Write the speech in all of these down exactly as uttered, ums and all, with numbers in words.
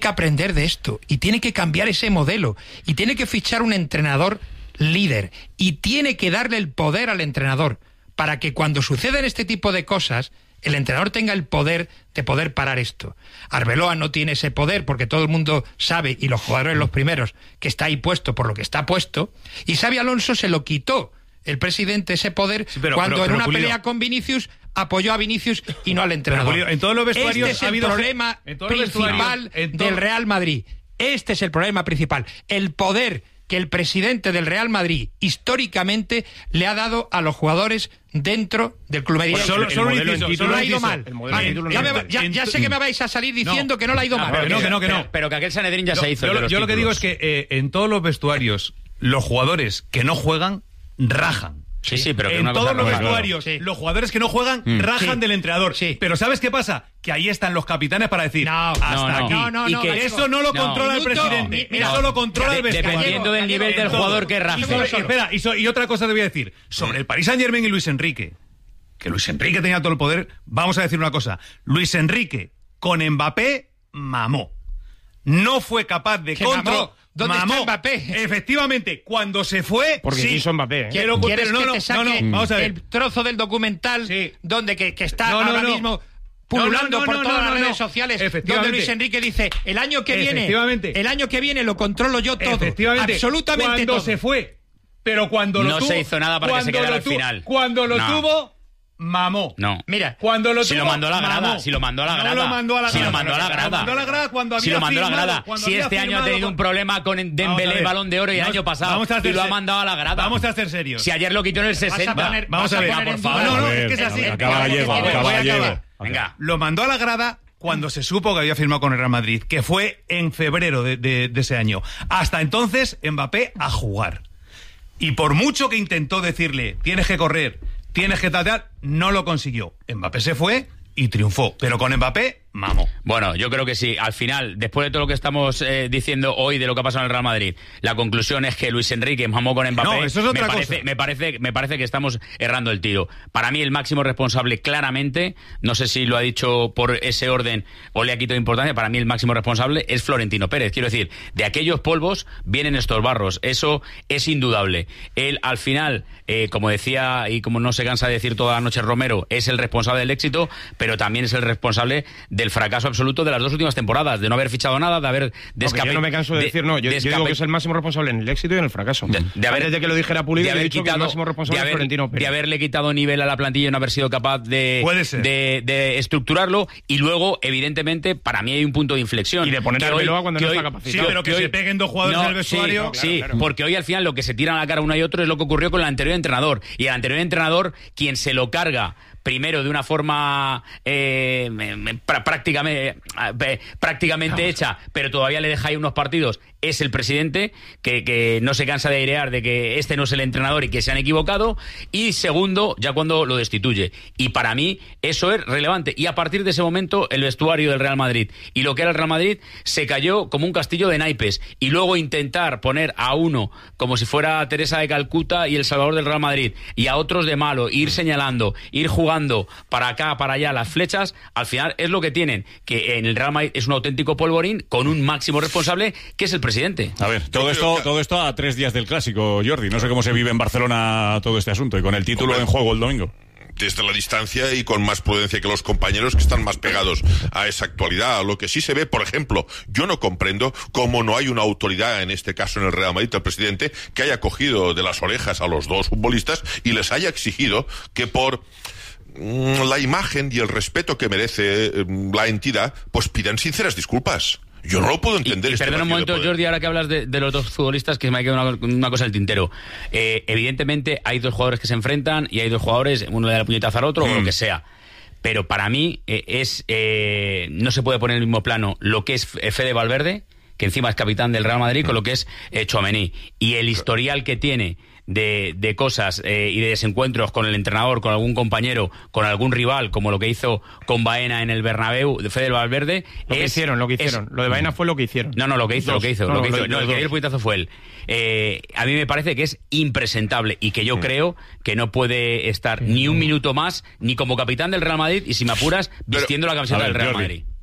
que aprender de esto y tiene que cambiar ese modelo y tiene que fichar un entrenador líder y tiene que darle el poder al entrenador para que cuando suceden este tipo de cosas el entrenador tenga el poder de poder parar esto. Arbeloa no tiene ese poder porque todo el mundo sabe, y los jugadores los primeros, que está ahí puesto por lo que está puesto, y Xabi Alonso se lo quitó el presidente ese poder sí, pero, cuando pero, pero, en una Julio, pelea con Vinicius apoyó a Vinicius y no al entrenador. Pero, Julio, en todos los vestuarios este es ha habido el problema principal en del Real Madrid. Este es el problema principal. El poder que el presidente del Real Madrid históricamente le ha dado a los jugadores dentro del club madrileño. Solo, el, solo el modelo inciso, solo ha ido mal. Vale, ya, me, ya, ya sé que me vais a salir diciendo no, que no la ha ido no, mal. Pero, no, que no, que no. Pero, pero que aquel Sanedrín ya yo, se hizo. Yo, de los yo lo que digo es que eh, en todos los vestuarios los jugadores que no juegan rajan. Sí, sí, pero que en una todos cosa los no vestuarios, sí. los jugadores que no juegan mm. rajan sí. del entrenador. Sí. Pero ¿sabes qué pasa? Que ahí están los capitanes para decir no, hasta no, no, aquí. No, no, y no, que no, eso no lo no. controla Minuto, el presidente. Mira, eso lo controla de, el vestuario. Dependiendo del nivel del jugador que raje. Y, sobre, y, espera, y, so, y otra cosa te voy a decir. Sobre el Paris Saint-Germain y Luis Enrique, que Luis Enrique tenía todo el poder, vamos a decir una cosa. Luis Enrique con Mbappé mamó. No fue capaz de controlar. ¿Dónde mamó. está Mbappé? Efectivamente, cuando se fue... Porque sí. quiso Mbappé, ¿eh? Quiero, ¿Quieres pero, que no, te saque no, no, vamos a ver. el trozo del documental sí. donde que, que está no, no, ahora no. mismo pululando no, no, no, por todas no, no, las no. redes sociales, donde Luis Enrique dice, el año que viene, el año que viene lo controlo yo todo, efectivamente, absolutamente cuando todo. se fue, pero cuando lo no tuvo... No se hizo nada para que se quedara al final. Cuando lo no. tuvo... mamó. No. Mira, cuando lo si tuvo, lo mandó a la grada, mamó. si lo mandó a la grada. No lo mandó a la grada. Si lo mandó a la grada. Lo mandó a la grada cuando había si lo mandó a la grada. Firmado, si este año ha tenido un problema con Dembélé, Balón de Oro y el año pasado y lo ha mandado a la grada. Vamos a ser serios. Si ayer lo quitó en el sesenta. Poner, vamos a ver, por favor. No, no, es que es así. Acaba Gallego, acaba Gallego. Venga. Lo mandó a la grada cuando se supo que había firmado con el Real Madrid, que fue en febrero de, de, de ese año. Hasta entonces, Mbappé a jugar. Y por mucho que intentó decirle, tienes que correr, tienes que tratar, no lo consiguió. Mbappé se fue y triunfó, pero con Mbappé, mamó. Bueno, yo creo que sí. Al final, después de todo lo que estamos eh, diciendo hoy de lo que ha pasado en el Real Madrid, la conclusión es que Luis Enrique mamó con Mbappé. No, eso es otra me parece, cosa. Me parece, me parece que estamos errando el tiro. Para mí, el máximo responsable, claramente, no sé si lo ha dicho por ese orden o le ha quitado importancia, para mí el máximo responsable es Florentino Pérez. Quiero decir, de aquellos polvos vienen estos barros. Eso es indudable. Él, al final, eh, como decía y como no se cansa de decir toda la noche Romero, es el responsable del éxito, pero también es el responsable del fracaso absoluto de las dos últimas temporadas, de no haber fichado nada, de haber descapitalizado. No, yo no me canso de, de decir, no, yo, yo digo que es el máximo responsable en el éxito y en el fracaso. De, de haber, Antes de que lo dijera Pulido, de haber dicho quitado, que el máximo responsable de haber, es Florentino Pérez. De haberle quitado nivel a la plantilla y no haber sido capaz de, de, de estructurarlo, y luego, evidentemente, para mí hay un punto de inflexión. Y de poner a Arbeloa cuando no hoy, está capacitado. Sí, pero que, que hoy, se peguen dos jugadores no, en el vestuario. Sí, no, claro, sí claro. porque hoy al final lo que se tiran a la cara uno y otro es lo que ocurrió con el anterior entrenador. Y el anterior entrenador, quien se lo carga primero de una forma eh, prácticamente, eh, prácticamente hecha, pero todavía le deja ahí unos partidos, es el presidente, que, que no se cansa de airear de que este no es el entrenador y que se han equivocado, y segundo, ya cuando lo destituye. Y para mí eso es relevante. Y a partir de ese momento, el vestuario del Real Madrid y lo que era el Real Madrid se cayó como un castillo de naipes. Y luego intentar poner a uno como si fuera Teresa de Calcuta y el salvador del Real Madrid, y a otros de malo, ir señalando, ir jugando para acá, para allá las flechas, al final es lo que tienen, que en el Real Madrid es un auténtico polvorín con un máximo responsable que es el presidente. A ver, todo esto, todo esto a tres días del Clásico, Jordi. No sé cómo se vive en Barcelona todo este asunto y con el título en juego el domingo. Desde la distancia y con más prudencia que los compañeros que están más pegados a esa actualidad. Lo que sí se ve, por ejemplo, yo no comprendo cómo no hay una autoridad, en este caso en el Real Madrid, el presidente, que haya cogido de las orejas a los dos futbolistas y les haya exigido que por la imagen y el respeto que merece la entidad, pues pidan sinceras disculpas. Yo no lo puedo entender. Y, y este perdona un momento, Jordi, ahora que hablas de, de los dos futbolistas, que me ha quedado una, una cosa en el tintero. Eh, evidentemente hay dos jugadores que se enfrentan y hay dos jugadores, uno le da la puñetazo al otro mm. o lo que sea. Pero para mí eh, es eh, no se puede poner en el mismo plano lo que es Fede Valverde, que encima es capitán del Real Madrid, mm. con lo que es eh, Tchouaméni. Y el historial que tiene de, de cosas eh, y de desencuentros con el entrenador, con algún compañero, con algún rival, como lo que hizo con Baena en el Bernabéu, de Fede Valverde. Lo que es, hicieron, lo que hicieron. Es, lo de Baena fue lo que hicieron. No, no, lo que hizo, dos. lo que hizo. No, lo que no, hizo. lo, No, el que dio el puñetazo fue él. Eh, a mí me parece que es impresentable y que yo mm. creo que no puede estar mm. ni un minuto más, ni como capitán del Real Madrid, y si me apuras, vistiendo Pero, la camiseta ver, del Real Jordi. Madrid.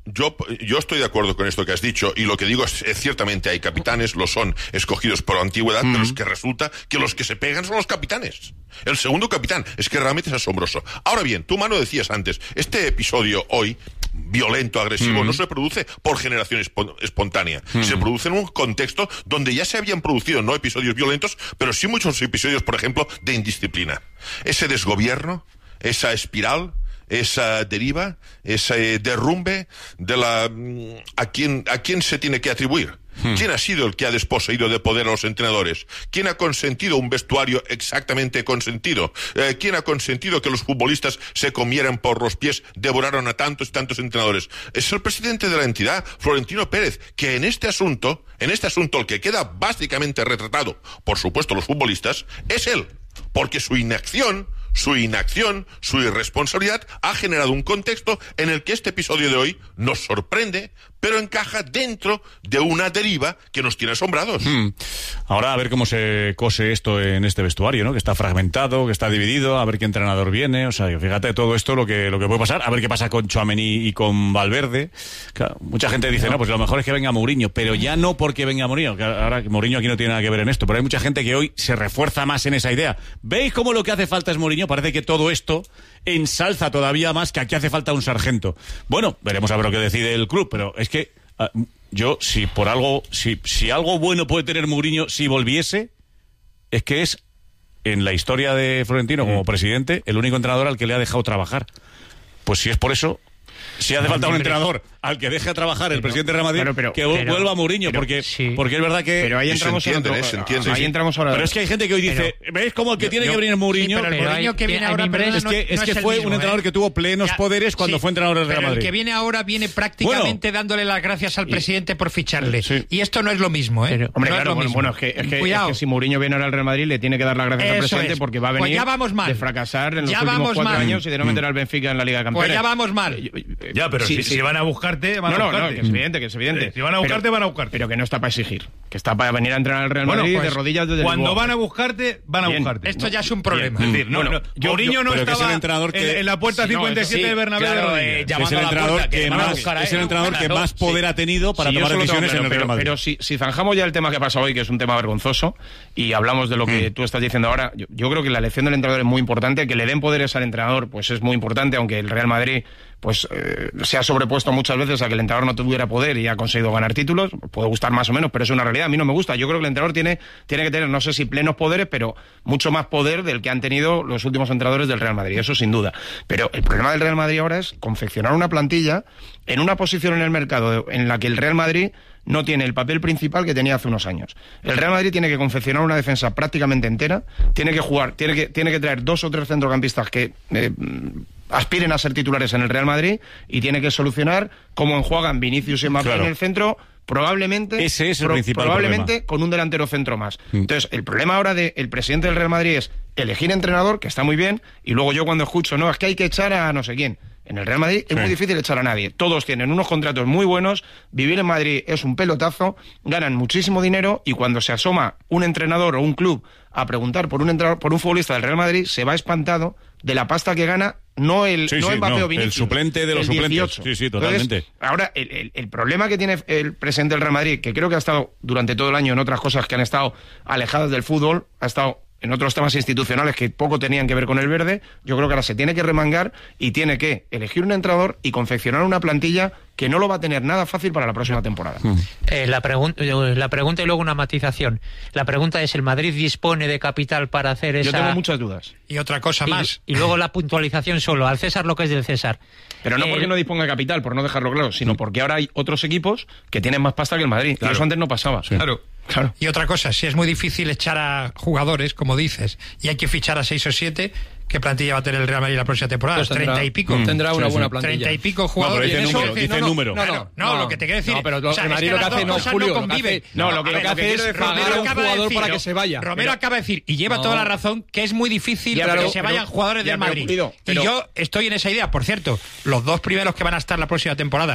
Yo, yo estoy de acuerdo con esto que has dicho, y lo que digo es, es ciertamente hay capitanes, lo son, escogidos por antigüedad, mm. de los que resulta que los que se pegan son los capitanes. El segundo capitán, es que realmente es asombroso. Ahora bien, tú, Manu, decías antes, este episodio hoy, violento, agresivo, mm. no se produce por generación espontánea, mm. se produce en un contexto donde ya se habían producido no episodios violentos, pero sí muchos episodios, por ejemplo, de indisciplina. Ese desgobierno, esa espiral, esa deriva, ese derrumbe de la a quién a quién se tiene que atribuir. Hmm. ¿Quién ha sido el que ha desposeído de poder a los entrenadores? ¿Quién ha consentido un vestuario exactamente consentido? Eh, ¿Quién ha consentido que los futbolistas se comieran por los pies, devoraron a tantos y tantos entrenadores? Es el presidente de la entidad, Florentino Pérez, que en este asunto, en este asunto el que queda básicamente retratado, por supuesto los futbolistas, es él, porque su inacción Su inacción, su irresponsabilidad ha generado un contexto en el que este episodio de hoy nos sorprende, pero encaja dentro de una deriva que nos tiene asombrados. Hmm. Ahora a ver cómo se cose esto en este vestuario, ¿no? Que está fragmentado, que está dividido, a ver qué entrenador viene, o sea, fíjate todo esto lo que lo que puede pasar, a ver qué pasa con Tchouaméni y con Valverde. Claro, mucha gente dice, no, pues lo mejor es que venga Mourinho, pero ya no porque venga Mourinho, que ahora Mourinho aquí no tiene nada que ver en esto, pero hay mucha gente que hoy se refuerza más en esa idea. ¿Veis cómo lo que hace falta es Mourinho? Parece que todo esto ensalza todavía más que aquí hace falta un sargento. Bueno, veremos a ver lo que decide el club, pero es que uh, yo, si por algo, si, si algo bueno puede tener Mourinho si volviese, es que es, en la historia de Florentino como presidente, el único entrenador al que le ha dejado trabajar. Pues si es por eso, si hace falta un entrenador al que deje a trabajar el presidente de Real Madrid, pero, pero, que pero, vuelva Mourinho, pero, porque, sí. porque es verdad que... Pero ahí entramos se entiende, otro, se entiende, ahí sí. entramos ahora. Pero es que hay gente que hoy dice, pero, ¿veis cómo el que yo, tiene yo, que venir Mourinho? Sí, pero el Mourinho que viene ahora, perdona, es que, es no que es fue mismo, un entrenador ¿eh? que tuvo plenos ya, poderes cuando sí, fue entrenador del Real Madrid. Pero el que viene ahora viene prácticamente bueno, dándole las gracias al presidente por ficharle. Sí. Y esto no es lo mismo, ¿eh? Pero, hombre, no claro, es lo mismo. Bueno, es que, es, que, es que si Mourinho viene ahora al Real Madrid le tiene que dar las gracias al presidente es. porque va a venir pues ya vamos mal. de fracasar en los ya últimos cuatro mal. años y de no meter al Benfica en la Liga de Campeones. Pues ya vamos mal. Ya, pero si, si van a buscarte, van a buscarte. No, que es evidente, que es evidente. Si van a buscarte, pero, van a buscarte. Pero que no está para exigir. Que está para venir a entrenar al Real bueno, Madrid pues, de rodillas desde cuando Lisboa. van a buscarte, van a Bien. buscarte. Esto ya es un problema. Bien. Es decir, no, bueno, no, yo, Mourinho yo, no pero estaba que es el entrenador que, en, en la puerta sí, cincuenta y siete no, de Bernabéu. Claro, de eh, es el entrenador puerta, que, que más, a es el entrenador que más poder sí. ha tenido para sí, tomar decisiones claro, en el pero, Real Madrid. Pero si, si zanjamos ya el tema que pasa hoy, que es un tema vergonzoso, y hablamos de lo que mm. tú estás diciendo ahora, yo, yo creo que la elección del entrenador es muy importante, que le den poderes al entrenador, pues es muy importante, aunque el Real Madrid pues eh, se ha sobrepuesto muchas veces a que el entrenador no tuviera poder y ha conseguido ganar títulos, puede gustar más o menos, pero es una realidad, a mí no me gusta, yo creo que el entrenador tiene, tiene que tener, no sé si plenos poderes, pero mucho más poder del que han tenido los últimos entrenadores del Real Madrid, eso sin duda, pero el problema del Real Madrid ahora es confeccionar una plantilla en una posición en el mercado en la que el Real Madrid no tiene el papel principal que tenía hace unos años. El Real Madrid tiene que confeccionar una defensa prácticamente entera, tiene que jugar, tiene que, tiene que traer dos o tres centrocampistas que eh, aspiren a ser titulares en el Real Madrid y tiene que solucionar cómo enjuagan Vinicius y Mbappé claro. en el centro, probablemente, Ese es el pro, principal probablemente problema. con un delantero centro más. Mm. Entonces, el problema ahora del presidente del Real Madrid es elegir entrenador, que está muy bien, y luego yo cuando escucho, no, es que hay que echar a no sé quién. En el Real Madrid sí. es muy difícil echar a nadie. Todos tienen unos contratos muy buenos, vivir en Madrid es un pelotazo, ganan muchísimo dinero y cuando se asoma un entrenador o un club a preguntar por un entrenador, por un futbolista del Real Madrid, se va espantado de la pasta que gana, no el sí, no sí, Mbappé no, o Vinicius, el suplente de los suplentes. dieciocho. Sí, sí, totalmente. Entonces, ahora, el, el, el problema que tiene el presidente del Real Madrid, que creo que ha estado durante todo el año en otras cosas que han estado alejadas del fútbol, ha estado en otros temas institucionales que poco tenían que ver con el verde, yo creo que ahora se tiene que remangar y tiene que elegir un entrenador y confeccionar una plantilla que no lo va a tener nada fácil para la próxima temporada. Eh, la, pregun- la pregunta y luego una matización. La pregunta es, ¿el Madrid dispone de capital para hacer esa...? Yo tengo muchas dudas. Y otra cosa y, más. Y luego la puntualización solo, al César lo que es del César. Pero no eh, porque no disponga de capital, por no dejarlo claro, sino porque ahora hay otros equipos que tienen más pasta que el Madrid. Claro. Y eso antes no pasaba. Sí. Claro. Claro. Y otra cosa, si es muy difícil echar a jugadores, como dices, y hay que fichar a seis o siete, ¿qué plantilla va a tener el Real Madrid la próxima temporada? Pues treinta y pico. Mm, tendrá una sí, buena sí. plantilla. Treinta y pico jugadores. No, pero dice eso, número, dice no, no, número. No, no, no, no, lo que te quiero decir. No, pero o sea, el Madrid es lo que que hace, no, Julio, no lo que hace, no, lo que, lo que hace es pagar a un jugador para que se vaya. Romero pero, acaba de decir, y lleva no. toda la razón, que es muy difícil ya, que se vayan jugadores del Madrid. Y yo estoy en esa idea. Por cierto, los dos primeros que van a estar la próxima temporada,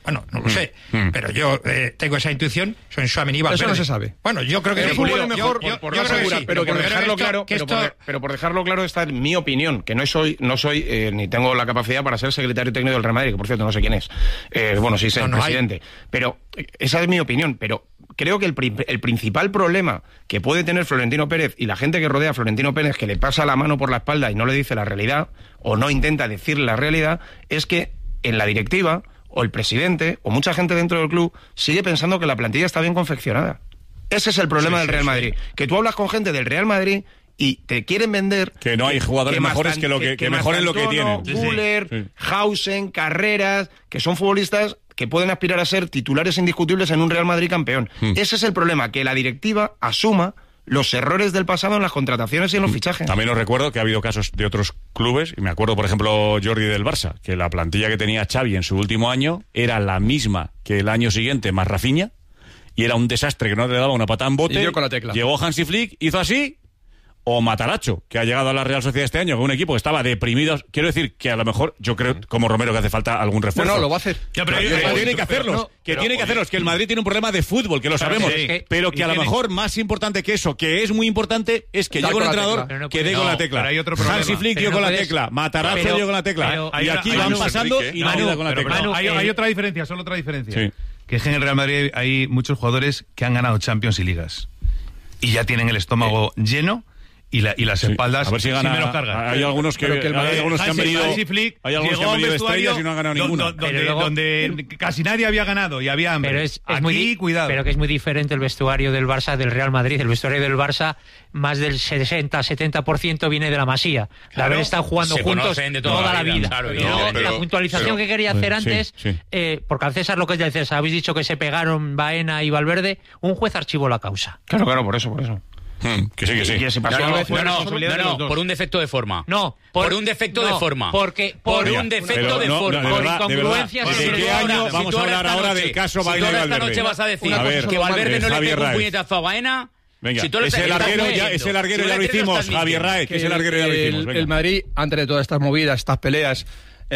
Bueno, no lo sé, mm. pero yo eh, tengo esa intuición, son Tchouaméni y Valverde. Eso no se sabe. Bueno, yo creo que el sí. fútbol es mejor, yo, yo, por yo no creo que asegurar, sí, pero, por pero dejarlo esto, claro, que pero, esto... por, pero por dejarlo claro está mi opinión, que no soy, no soy eh, ni tengo la capacidad para ser secretario técnico del Real Madrid, que por cierto no sé quién es. Eh, bueno, sí sé el no, no presidente. Hay. Pero esa es mi opinión, pero creo que el, el principal problema que puede tener Florentino Pérez y la gente que rodea a Florentino Pérez, que le pasa la mano por la espalda y no le dice la realidad, o no intenta decirle la realidad, es que en la directiva, o el presidente, o mucha gente dentro del club, sigue pensando que la plantilla está bien confeccionada. Ese es el problema sí, del Real sí, Madrid. Sí. Que tú hablas con gente del Real Madrid y te quieren vender... Que no hay jugadores que mejores que lo que, que, que mejoren lo que tienen. Müller, sí, sí. Hausen, Carreras, que son futbolistas que pueden aspirar a ser titulares indiscutibles en un Real Madrid campeón. Mm. Ese es el problema, que la directiva asuma los errores del pasado en las contrataciones y en los fichajes. También os recuerdo que ha habido casos de otros clubes, y me acuerdo, por ejemplo, Jordi del Barça, que la plantilla que tenía Xavi en su último año era la misma que el año siguiente, más Rafinha, y era un desastre que no le daba una patada en bote. Y dio con la tecla. Llegó Hansi Flick, hizo así... O Matarazzo, que ha llegado a la Real Sociedad este año con un equipo que estaba deprimido. Quiero decir que a lo mejor, yo creo, como Romero, que hace falta algún refuerzo. No, no, lo va a hacer. Ya, pero, pero, pero, pero tiene que hacerlos. No, que pero, tiene que hacerlos. Que el Madrid tiene un problema de fútbol, que lo sabemos. Sí, pero que a lo mejor, más importante que eso, que es muy importante, es que llegue un entrenador no que dé no, con la tecla. Hay otro problema. Hansi Flick dio con la tecla. Matarazzo dio con la tecla. Y aquí van pasando y no da con la tecla. Hay otra diferencia, solo otra diferencia. Que es que en el Real Madrid hay muchos jugadores que han ganado Champions y Ligas. Y ya tienen el estómago lleno. Y, la, y las sí. espaldas a ver si gana, menos cargan. Hay algunos que, que, el, hay algunos que han venido, Flick, hay algunos que han venido estrellas y no han ganado ninguna. Donde, donde, luego, donde casi nadie había ganado y había hambre. Pero es, es Aquí, muy, cuidado. Pero que es muy diferente el vestuario del Barça del Real Madrid. El vestuario del Barça, más del sesenta a setenta por ciento viene de la Masía. De haber estado jugando juntos toda, toda la vida. vida. Claro, no, pero, la puntualización pero, que quería hacer antes, sí, sí. Eh, porque al César lo que es del César, habéis dicho que se pegaron Baena y Valverde, un juez archivó la causa. Claro, claro, por eso, por eso. Hmm, que sí, que sí. Que se pasó no, no, no, no, no, no por un defecto de forma. No, por, por un defecto no, de forma. Porque por Oiga, un defecto pero, de no, forma. No, por verdad, incongruencias. ¿De, ¿De qué año? Si vamos a hablar ahora noche, del caso si Baena y Valverde. Esta noche vas a decir a ver, que Valverde no le pegó un Raez. puñetazo a Baena. Venga, si ese larguero ya, ese larguero si ya lo hicimos, Javier Raez, que ese larguero ya lo hicimos. El Madrid, antes de todas estas movidas, estas peleas,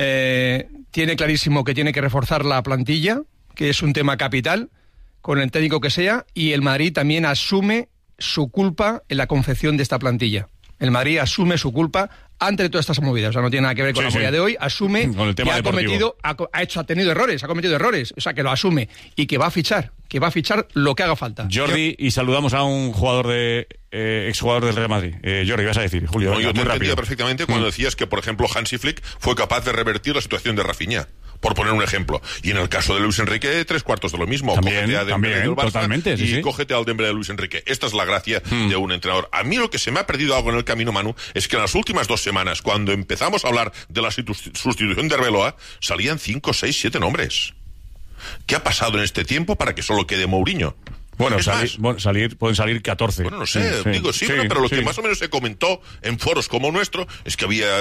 eh, tiene clarísimo que tiene que reforzar la plantilla, que es un tema capital, con el técnico que sea, y el Madrid también asume su culpa en la confección de esta plantilla. El Madrid asume su culpa ante todas estas movidas. O sea, no tiene nada que ver con sí, la movida sí. de hoy. Asume con el tema que ha deportivo. cometido, ha, ha hecho, ha tenido errores, ha cometido errores. O sea, que lo asume y que va a fichar, que va a fichar lo que haga falta. Jordi, y saludamos a un jugador de eh, exjugador del Real Madrid. Eh, Jordi, vas a decir, Julio. No, yo te entendía perfectamente cuando mm. decías que, por ejemplo, Hansi Flick fue capaz de revertir la situación de Rafinha. Por poner un ejemplo. Y en el caso de Luis Enrique, tres cuartos de lo mismo. También, cógete a Dembélé también, del Barça totalmente, sí, y sí. cógete al Dembélé de Luis Enrique. Esta es la gracia hmm. de un entrenador. A mí lo que se me ha perdido algo en el camino, Manu, es que en las últimas dos semanas, cuando empezamos a hablar de la sustitución de Arbeloa, salían cinco, seis, siete nombres. ¿Qué ha pasado en este tiempo para que solo quede Mourinho? Bueno, salir, bueno, salir, pueden salir catorce. Bueno, no sé, sí, digo sí, sí, bueno, pero lo sí. que más o menos se comentó en foros como nuestro es que había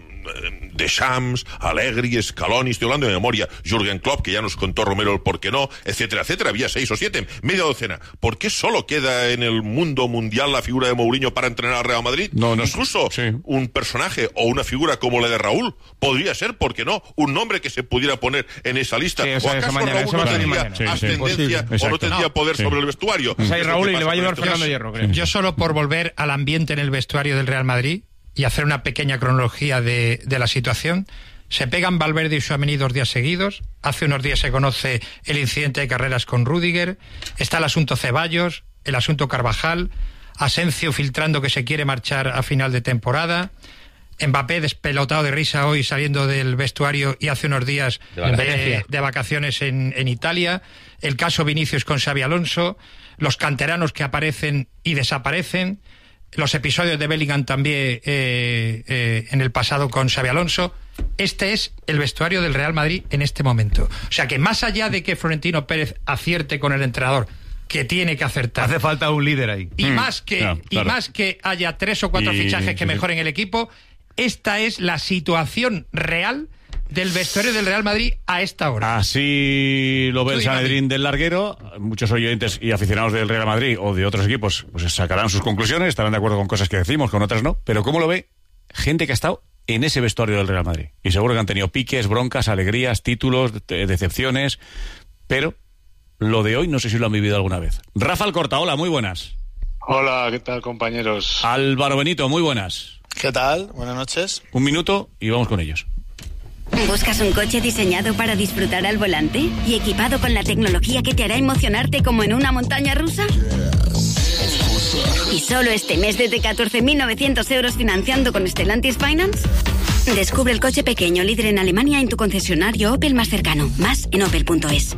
Deschamps, Allegri, Scaloni, estoy hablando de memoria, Jürgen Klopp, que ya nos contó Romero el por qué no, etcétera, etcétera. Había seis o siete, media docena. ¿Por qué solo queda en el mundo mundial la figura de Mourinho para entrenar al Real Madrid? No, no, Incluso sí. un personaje o una figura como la de Raúl podría ser, ¿por qué no? Un nombre que se pudiera poner en esa lista. Sí, o, sea, ¿O acaso mañana, Raúl no tendría sí, ascendencia sí, o no tendría no, poder sí. sobre el vestuario? O sea, y Raúl y le va a ayudar esto. Fernando Hierro, creo. Yo solo por volver al ambiente en el vestuario del Real Madrid y hacer una pequeña cronología de, de la situación. Se pegan Valverde y Tchouaméni dos días seguidos. Hace unos días se conoce el incidente de Carreras con Rüdiger. Está el asunto Ceballos, el asunto Carvajal, Asensio filtrando que se quiere marchar a final de temporada, Mbappé despelotado de risa hoy saliendo del vestuario y hace unos días de vacaciones, de, de vacaciones en, en Italia, el caso Vinicius con Xabi Alonso, los canteranos que aparecen y desaparecen, los episodios de Bellingham también eh, eh, en el pasado con Xabi Alonso. Este es el vestuario del Real Madrid en este momento. O sea que más allá de que Florentino Pérez acierte con el entrenador, que tiene que acertar, hace falta un líder ahí. Y mm, más que claro, claro. y más que haya tres o cuatro y, fichajes que mejoren el equipo, esta es la situación real del vestuario del Real Madrid a esta hora. Así lo ve el Sanedrín del larguero. Muchos oyentes y aficionados del Real Madrid o de otros equipos pues sacarán sus conclusiones, estarán de acuerdo con cosas que decimos, con otras no. Pero ¿cómo lo ve gente que ha estado en ese vestuario del Real Madrid. Y seguro que han tenido piques, broncas, alegrías, títulos, de- decepciones, pero lo de hoy no sé si lo han vivido alguna vez. Rafa Alcorta, hola, muy buenas. Hola, ¿qué tal, compañeros? Álvaro Benito, muy buenas. ¿Qué tal? Buenas noches. Un minuto y vamos con ellos. ¿Buscas un coche diseñado para disfrutar al volante y equipado con la tecnología que te hará emocionarte como en una montaña rusa? ¿Y solo este mes desde catorce mil novecientos euros financiando con Stellantis Finance? Descubre el coche pequeño líder en Alemania en tu concesionario Opel más cercano. Más en opel punto es.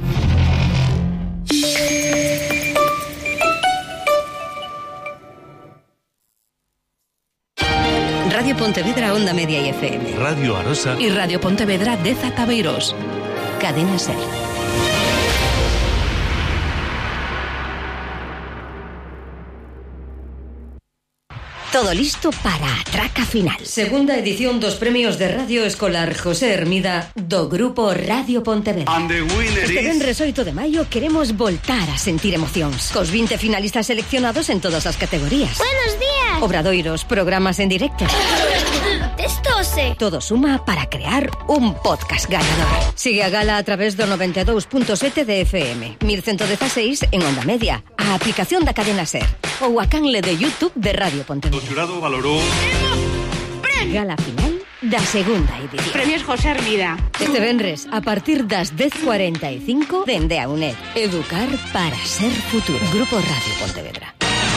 Radio Pontevedra Onda Media y F M. Radio Arosa Y Radio Pontevedra Deza Tabeiros. Cadena SER. Todo listo para a traca final. Segunda edición dos premios de Radio Escolar José Hermida do Grupo Radio Pontevedra. And the winner Este is... venres oito de maio queremos voltar a sentir emocións. Cos vinte finalistas seleccionados en todas as categorías. Buenos días. Obradoiros, programas en directo. Testose. Todo suma para crear un podcast ganador. Sigue a gala a través do noventa e dous punto sete de F M, mil ciento dieciséis en Onda Media, a aplicación da cadena SER ou a canle de YouTube de Radio Pontevedra. O xurado valorou... Gala final da segunda edición. Premios José Hermida. Este venres, a partir das dez cuarenta e cinco, dende a UNED. Educar para ser futuro. Grupo Radio Pontevedra.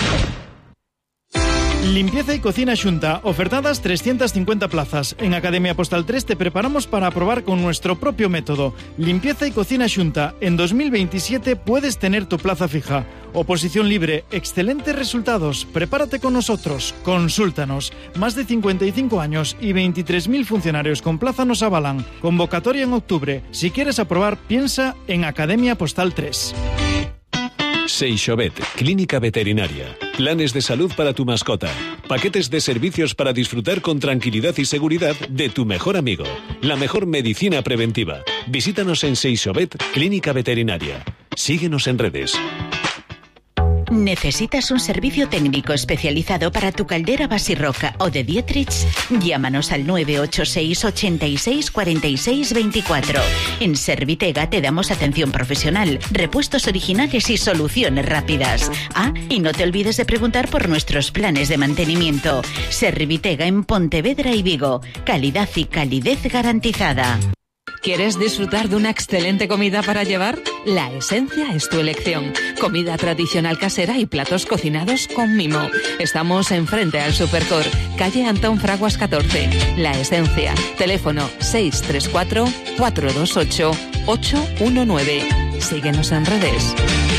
Limpieza y cocina Xunta, ofertadas trescientas cincuenta plazas. En Academia Postal tres te preparamos para probar con nuestro propio método. Limpieza y cocina Xunta, en dos mil veintisiete puedes tener tu plaza fija. Oposición libre, excelentes resultados. Prepárate con nosotros, consúltanos. Más de cincuenta y cinco años y veintitrés mil funcionarios con plaza nos avalan. Convocatoria en octubre. Si quieres aprobar, piensa en Academia Postal tres. Seixovet, clínica veterinaria. Planes de salud para tu mascota. Paquetes de servicios para disfrutar con tranquilidad y seguridad de tu mejor amigo. La mejor medicina preventiva. Visítanos en Seixovet, clínica veterinaria. Síguenos en redes. ¿Necesitas un servicio técnico especializado para tu caldera Basirroca o de Dietrich? Llámanos al nueve ocho seis, ochenta y seis, cuarenta y seis, veinticuatro. En Servitega te damos atención profesional, repuestos originales y soluciones rápidas. Ah, y no te olvides de preguntar por nuestros planes de mantenimiento. Servitega en Pontevedra y Vigo. Calidad y calidez garantizada. ¿Quieres disfrutar de una excelente comida para llevar? La Esencia es tu elección. Comida tradicional casera y platos cocinados con mimo. Estamos enfrente al Supercor, calle Antón Fraguas catorce. La Esencia. Teléfono seis tres cuatro, cuatro dos ocho, ocho uno nueve. Síguenos en redes.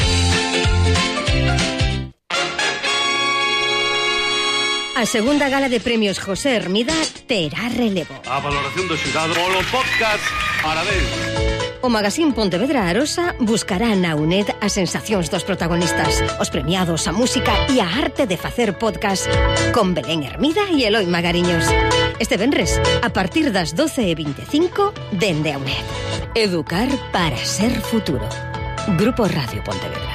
A segunda gala de premios José Hermida terá relevo. A valoración do xurado polo podcast Arabel. O Magazín Pontevedra Arosa buscará na UNED as sensacións dos protagonistas, os premiados, a música e a arte de facer podcast con Belén Hermida e Eloi Magariños. Este venres, a partir das doce e veinticinco, dende a UNED. Educar para ser futuro. Grupo Radio Pontevedra.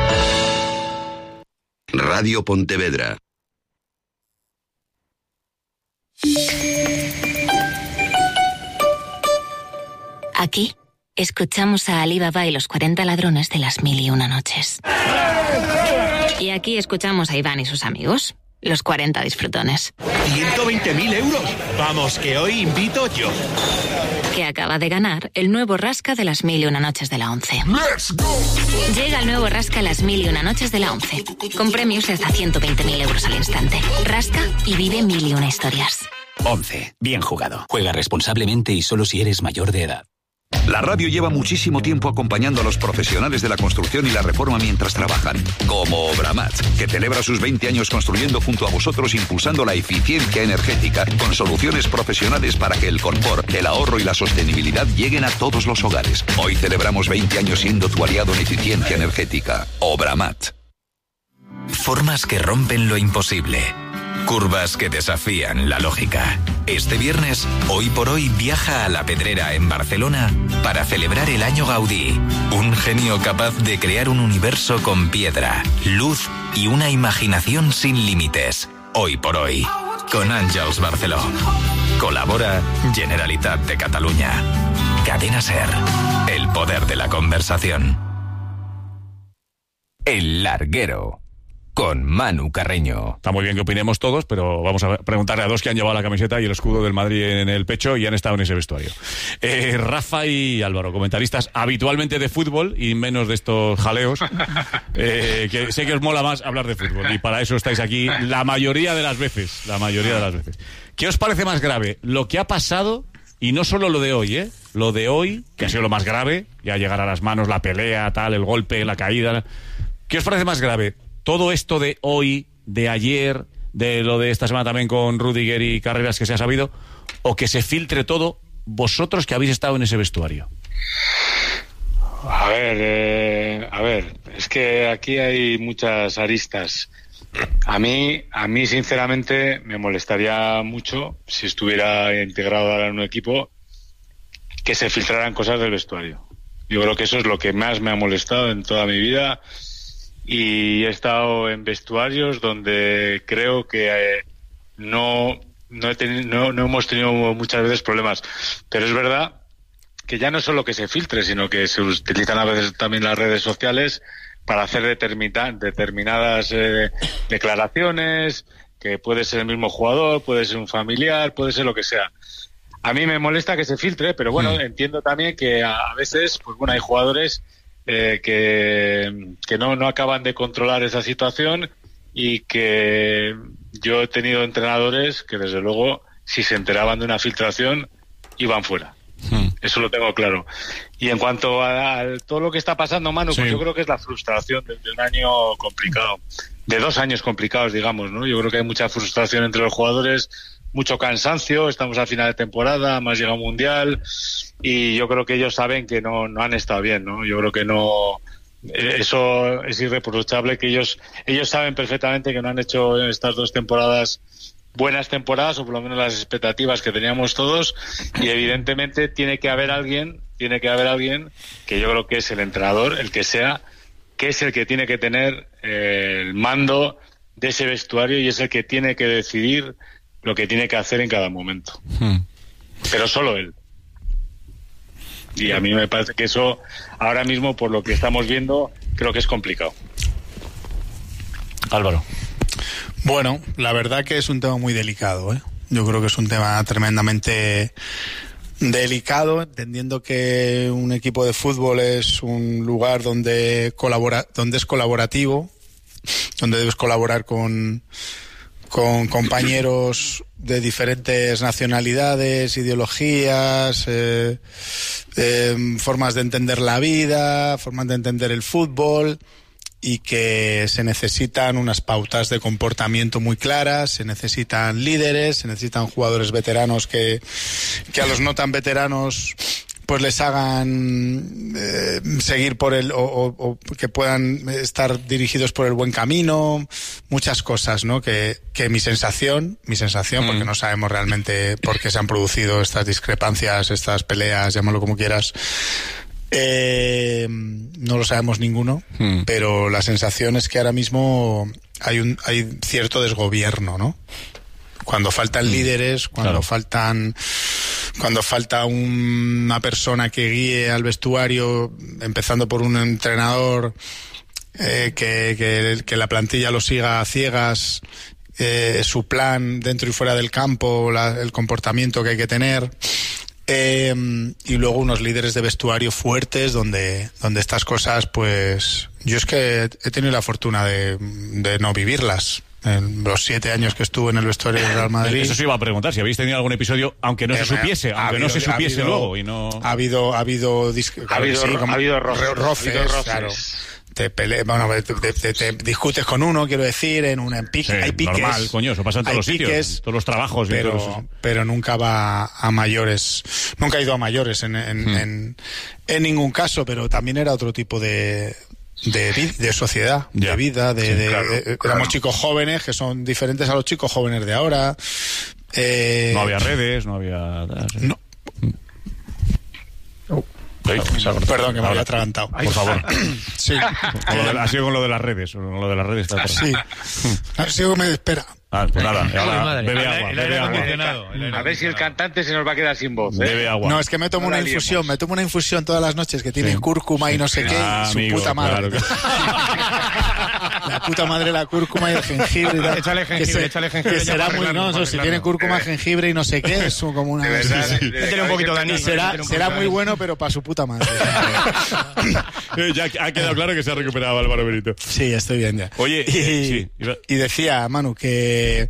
Radio Pontevedra. Aquí escuchamos a Alibaba y los cuarenta ladrones de las mil y una noches. Y aquí escuchamos a Iván y sus amigos, los cuarenta disfrutones. ciento veinte mil euros. Vamos, que hoy invito yo. Que acaba de ganar el nuevo Rasca de las mil y una noches de la once. ¡Let's go! Llega el nuevo Rasca las mil y una noches de la once, con premios de hasta ciento veinte mil euros al instante. Rasca y vive mil y una historias. once. Bien jugado. Juega responsablemente y solo si eres mayor de edad. La radio lleva muchísimo tiempo acompañando a los profesionales de la construcción y la reforma mientras trabajan, como Obramat, que celebra sus veinte años construyendo junto a vosotros, impulsando la eficiencia energética con soluciones profesionales para que el confort, el ahorro y la sostenibilidad lleguen a todos los hogares. Hoy celebramos veinte años siendo tu aliado en eficiencia energética. Obramat. Formas que rompen lo imposible. Curvas que desafían la lógica. Este viernes, Hoy por Hoy viaja a La Pedrera en Barcelona para celebrar el Año Gaudí. Un genio capaz de crear un universo con piedra, luz y una imaginación sin límites. Hoy por Hoy, con Àngels Barceló. Colabora Generalitat de Catalunya. Cadena SER. El poder de la conversación. El Larguero. Con Manu Carreño. Está muy bien que opinemos todos, pero vamos a preguntarle a dos que han llevado la camiseta y el escudo del Madrid en el pecho y han estado en ese vestuario. Eh, Rafa y Álvaro, comentaristas habitualmente de fútbol y menos de estos jaleos, eh, que sé que os mola más hablar de fútbol y para eso estáis aquí la mayoría de las veces, la mayoría de las veces. ¿Qué os parece más grave? Lo que ha pasado, y no solo lo de hoy, ¿eh? Lo de hoy, que ha sido lo más grave, ya llegar a las manos, la pelea, tal, el golpe, la caída. ¿Qué os parece más grave? Todo esto de hoy, de ayer, de lo de esta semana también con Rudiger y Carreras que se ha sabido, o que se filtre todo, vosotros que habéis estado en ese vestuario. A ver, eh, a ver, es que aquí hay muchas aristas. A mí, a mí sinceramente me molestaría mucho si estuviera integrado ahora en un equipo que se filtraran cosas del vestuario. Yo creo que eso es lo que más me ha molestado en toda mi vida. Y he estado en vestuarios donde creo que eh, no, no, he tenido, no, no hemos tenido muchas veces problemas. Pero es verdad que ya no es solo que se filtre, sino que se utilizan a veces también las redes sociales para hacer determina, determinadas eh, declaraciones, que puede ser el mismo jugador, puede ser un familiar, puede ser lo que sea. A mí me molesta que se filtre, pero bueno, mm. entiendo también que a, a veces, pues bueno, hay jugadores Eh, que, que no, no acaban de controlar esa situación y que yo he tenido entrenadores que desde luego si se enteraban de una filtración iban fuera. Hmm. Eso lo tengo claro. Y en cuanto a, a todo lo que está pasando, Manu, sí. pues yo creo que es la frustración de, de un año complicado, de dos años complicados, digamos, ¿no? Yo creo que hay mucha frustración entre los jugadores, mucho cansancio, estamos a final de temporada, más llega un mundial y yo creo que ellos saben que no, no han estado bien, ¿no? Yo creo que no, eso es irreprochable, que ellos, ellos saben perfectamente que no han hecho estas dos temporadas buenas temporadas, o por lo menos las expectativas que teníamos todos, y evidentemente tiene que haber alguien, tiene que haber alguien que yo creo que es el entrenador, el que sea, que es el que tiene que tener eh, el mando de ese vestuario y es el que tiene que decidir lo que tiene que hacer en cada momento. Hmm. Pero solo él. Y a mí me parece que eso, ahora mismo, por lo que estamos viendo, creo que es complicado. Álvaro. Bueno, la verdad que es un tema muy delicado, ¿eh? Yo creo que es un tema tremendamente delicado, entendiendo que un equipo de fútbol es un lugar donde colabora, donde es colaborativo, donde debes colaborar con con compañeros de diferentes nacionalidades, ideologías, eh, eh, formas de entender la vida, formas de entender el fútbol, y que se necesitan unas pautas de comportamiento muy claras, se necesitan líderes, se necesitan jugadores veteranos que, que a los no tan veteranos pues les hagan eh, seguir por el o, o, o que puedan estar dirigidos por el buen camino, muchas cosas, ¿no? Que, que mi sensación, mi sensación, mm. porque no sabemos realmente por qué se han producido estas discrepancias, estas peleas, llámalo como quieras, eh, no lo sabemos ninguno, mm. pero la sensación es que ahora mismo hay un hay cierto desgobierno, ¿no? Cuando faltan líderes, cuando claro. faltan cuando falta un, una persona que guíe al vestuario, empezando por un entrenador eh, que, que, que la plantilla lo siga a ciegas, eh, su plan dentro y fuera del campo, la, el comportamiento que hay que tener, eh, y luego unos líderes de vestuario fuertes donde, donde estas cosas, pues yo es que he tenido la fortuna de, de no vivirlas. En los siete años que estuve en el vestuario del Real Madrid. Eso se iba a preguntar, si habéis tenido algún episodio, aunque no eh, se supiese, aunque habido, no se supiese habido, luego y no... Ha habido, ha habido, disc... ha habido, sí, como... ha habido roces, roces, ha habido roces. Claro. Te, pele... bueno, te, te, te discutes con uno, quiero decir, en un en pique, sí, hay piques. Normal, coño, eso pasa en todos los piques, sitios, en todos los trabajos. Pero, y todo eso. pero nunca va a mayores, nunca ha ido a mayores en, en, hmm. en, en ningún caso, pero también era otro tipo de... De, de sociedad, yeah. de vida, de, sí, de, claro, de, de claro. éramos chicos jóvenes que son diferentes a los chicos jóvenes de ahora. Eh, no había redes, no había... No. Oh. Perdón, que me había atragantado. Por favor. Sí. Con de, ha sido con lo de las redes. Con lo de las redes está sí. Ha sido me espera. Ah, pues nada, ahora, bebe agua. agua, bebe agua. A ver si el cantante se nos va a quedar sin voz. ¿eh? Bebe agua. No, es que me tomo no una infusión, liemos. me tomo una infusión todas las noches que tiene sí. cúrcuma y no sé qué, ah, y su amigo, puta madre. Claro que... La puta madre, la cúrcuma y el jengibre. Y tal, échale jengibre, que se, échale jengibre. Que será muy, no, no, si tiene cúrcuma, jengibre y no sé qué, es como una... Verdad, sí, sí. Échale un poquito de anís. Será, será muy bueno, pero para su puta madre. Ya ha quedado claro que se ha recuperado Álvaro Benito. Sí, estoy bien ya. Oye, y, sí. y decía, Manu, que...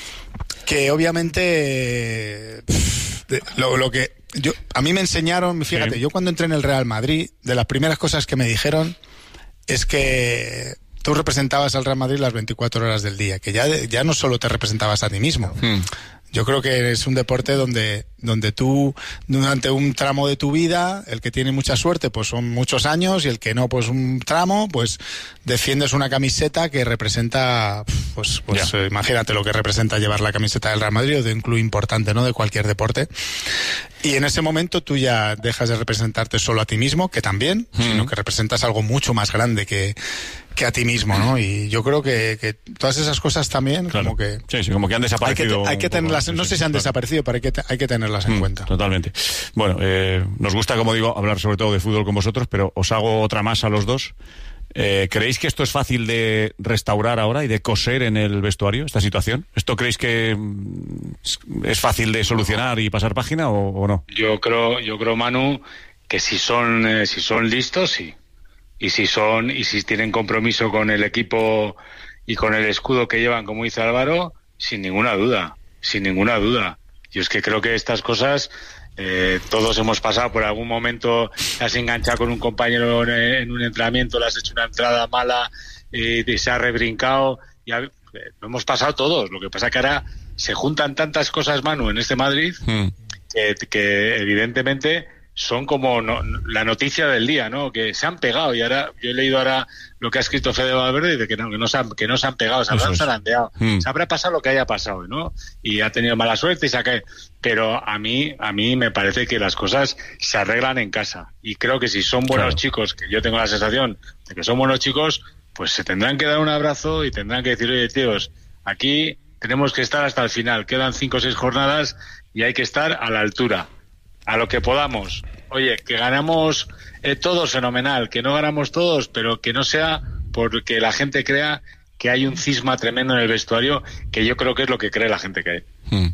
que obviamente pff, lo, lo que yo a mí me enseñaron, fíjate, sí. yo cuando entré en el Real Madrid, de las primeras cosas que me dijeron es que tú representabas al Real Madrid las veinticuatro horas del día, que ya, ya no solo te representabas a ti mismo. Hmm. Yo creo que es un deporte donde, donde tú, durante un tramo de tu vida, el que tiene mucha suerte, pues son muchos años, y el que no, pues un tramo, pues defiendes una camiseta que representa, pues, pues eh, imagínate lo que representa llevar la camiseta del Real Madrid, o de un club importante, ¿no?, de cualquier deporte. Y en ese momento tú ya dejas de representarte solo a ti mismo, que también, mm. sino que representas algo mucho más grande que, que a ti mismo, ¿no? Y yo creo que, que todas esas cosas también, claro. como que... Sí, sí, como que han desaparecido. Hay que, hay que tenerlas, no sé si han claro. desaparecido, pero hay que, hay que tenerlas en mm, cuenta. Totalmente. Bueno, eh, nos gusta, como digo, hablar sobre todo de fútbol con vosotros, pero os hago otra más a los dos. Eh, ¿Creéis que esto es fácil de restaurar ahora y de coser en el vestuario, esta situación? ¿Esto creéis que es fácil de solucionar y pasar página o, o no? Yo creo, yo creo, Manu, que si son, eh, si son listos, sí. Y si son, y si tienen compromiso con el equipo y con el escudo que llevan, como dice Álvaro, sin ninguna duda, sin ninguna duda. Yo es que creo que estas cosas... Eh, todos hemos pasado por algún momento, te has enganchado con un compañero en, en un entrenamiento, le has hecho una entrada mala eh, y se ha rebrincado, y ha, eh, lo hemos pasado todos. Lo que pasa que ahora se juntan tantas cosas, Manu, en este Madrid, mm. que, que evidentemente son como no, la noticia del día, ¿no? Que se han pegado, y ahora yo he leído ahora lo que ha escrito Fede Valverde, de que no, que no, se, han, que no se han pegado, se habrán zarandeado. Mm. Se habrá pasado lo que haya pasado, ¿no? Y ha tenido mala suerte y se ha caído. Pero a mí, a mí me parece que las cosas se arreglan en casa. Y creo que si son buenos claro. chicos, que yo tengo la sensación de que son buenos chicos, pues se tendrán que dar un abrazo y tendrán que decir, oye, tíos, aquí tenemos que estar hasta el final. Quedan cinco o seis jornadas y hay que estar a la altura, a lo que podamos. Oye, que ganamos eh, todos, fenomenal. Que no ganamos todos, pero que no sea porque la gente crea que hay un cisma tremendo en el vestuario, que yo creo que es lo que cree la gente que hay. Mm.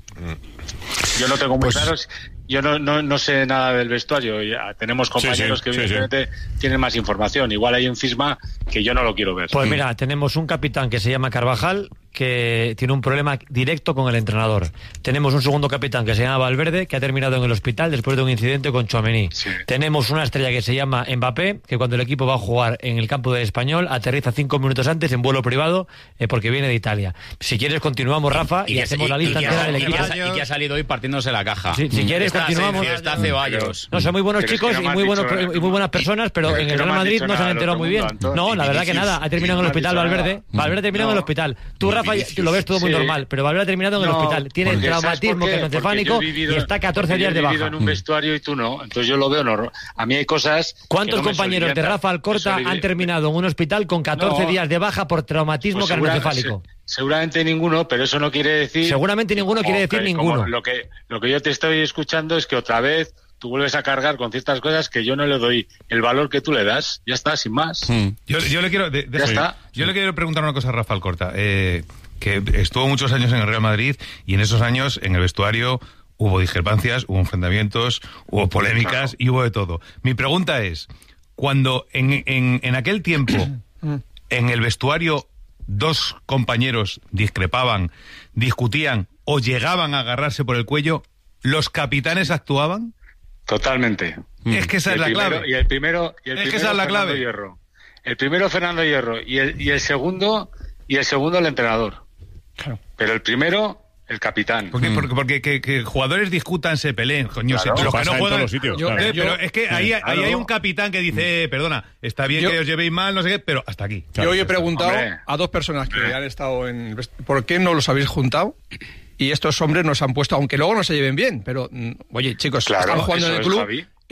Yo no tengo muy pues... claro, yo no, no, no sé nada del vestuario, ya tenemos compañeros sí, sí, que evidentemente sí, sí. tienen más información, igual hay un cisma que yo no lo quiero ver. Pues mira, tenemos un capitán que se llama Carvajal, que tiene un problema directo con el entrenador. Tenemos un segundo capitán que se llama Valverde, que ha terminado en el hospital después de un incidente con Tchouaméni. Sí. Tenemos una estrella que se llama Mbappé, que cuando el equipo va a jugar en el campo del Español, aterriza cinco minutos antes en vuelo privado, eh, porque viene de Italia. Si quieres continuamos, Rafa, y, y hacemos y, la lista entera del equipo. Y que ha salido hoy partiéndose la caja. Sí, si quieres está continuamos. Está Ceballos. No, son muy buenos chicos y muy buenos y muy buenas personas, pero, pero en el Real Madrid no se han enterado muy bien. Mundo, no, la verdad que nada, ha terminado en el hospital Valverde. Valverde ha terminado en el hospital. Tú, Rafa, lo ves todo muy sí. normal, pero Valverde ha terminado en el no, hospital. Tiene traumatismo craneoencefálico y está catorce días de baja. Yo he vivido en un vestuario y tú no, entonces yo lo veo normal. A mí hay cosas. ¿Cuántos no compañeros de Rafa Alcorta han terminado en un hospital con catorce no, días de baja por traumatismo pues craneoencefálico? Seguramente ninguno, pero eso no quiere decir. Seguramente ninguno quiere decir que, ninguno. Lo que, lo que yo te estoy escuchando es que otra vez tú vuelves a cargar con ciertas cosas que yo no le doy el valor que tú le das. Ya está, sin más. Mm. Yo, yo le quiero. De, de, ya está. Yo le quiero preguntar una cosa a Rafa Alcorta. Eh, que estuvo muchos años en el Real Madrid y en esos años en el vestuario hubo discrepancias, hubo enfrentamientos, hubo polémicas claro. y hubo de todo. Mi pregunta es, cuando en, en, en aquel tiempo en el vestuario dos compañeros discrepaban, discutían o llegaban a agarrarse por el cuello, ¿los capitanes actuaban? Totalmente. Es que esa es la primero, clave. Y el primero, y el es primero que esa es la Fernando clave. Hierro. El primero Fernando Hierro y el, y el segundo y el segundo el entrenador. Claro. Pero el primero el capitán. Porque, mm. porque, porque que, que jugadores discutan, se peleen, coño, claro, se, los que no juegan. Los sitios, yo, claro. eh, pero es que ahí, claro. ahí hay un capitán que dice, eh, perdona, está bien yo, que os llevéis mal, no sé qué, pero hasta aquí. Claro, yo hoy he preguntado hombre. a dos personas que hombre. han estado en... ¿Por qué no los habéis juntado? Y estos hombres nos han puesto, aunque luego no se lleven bien, pero, oye, chicos, claro, están jugando en el club,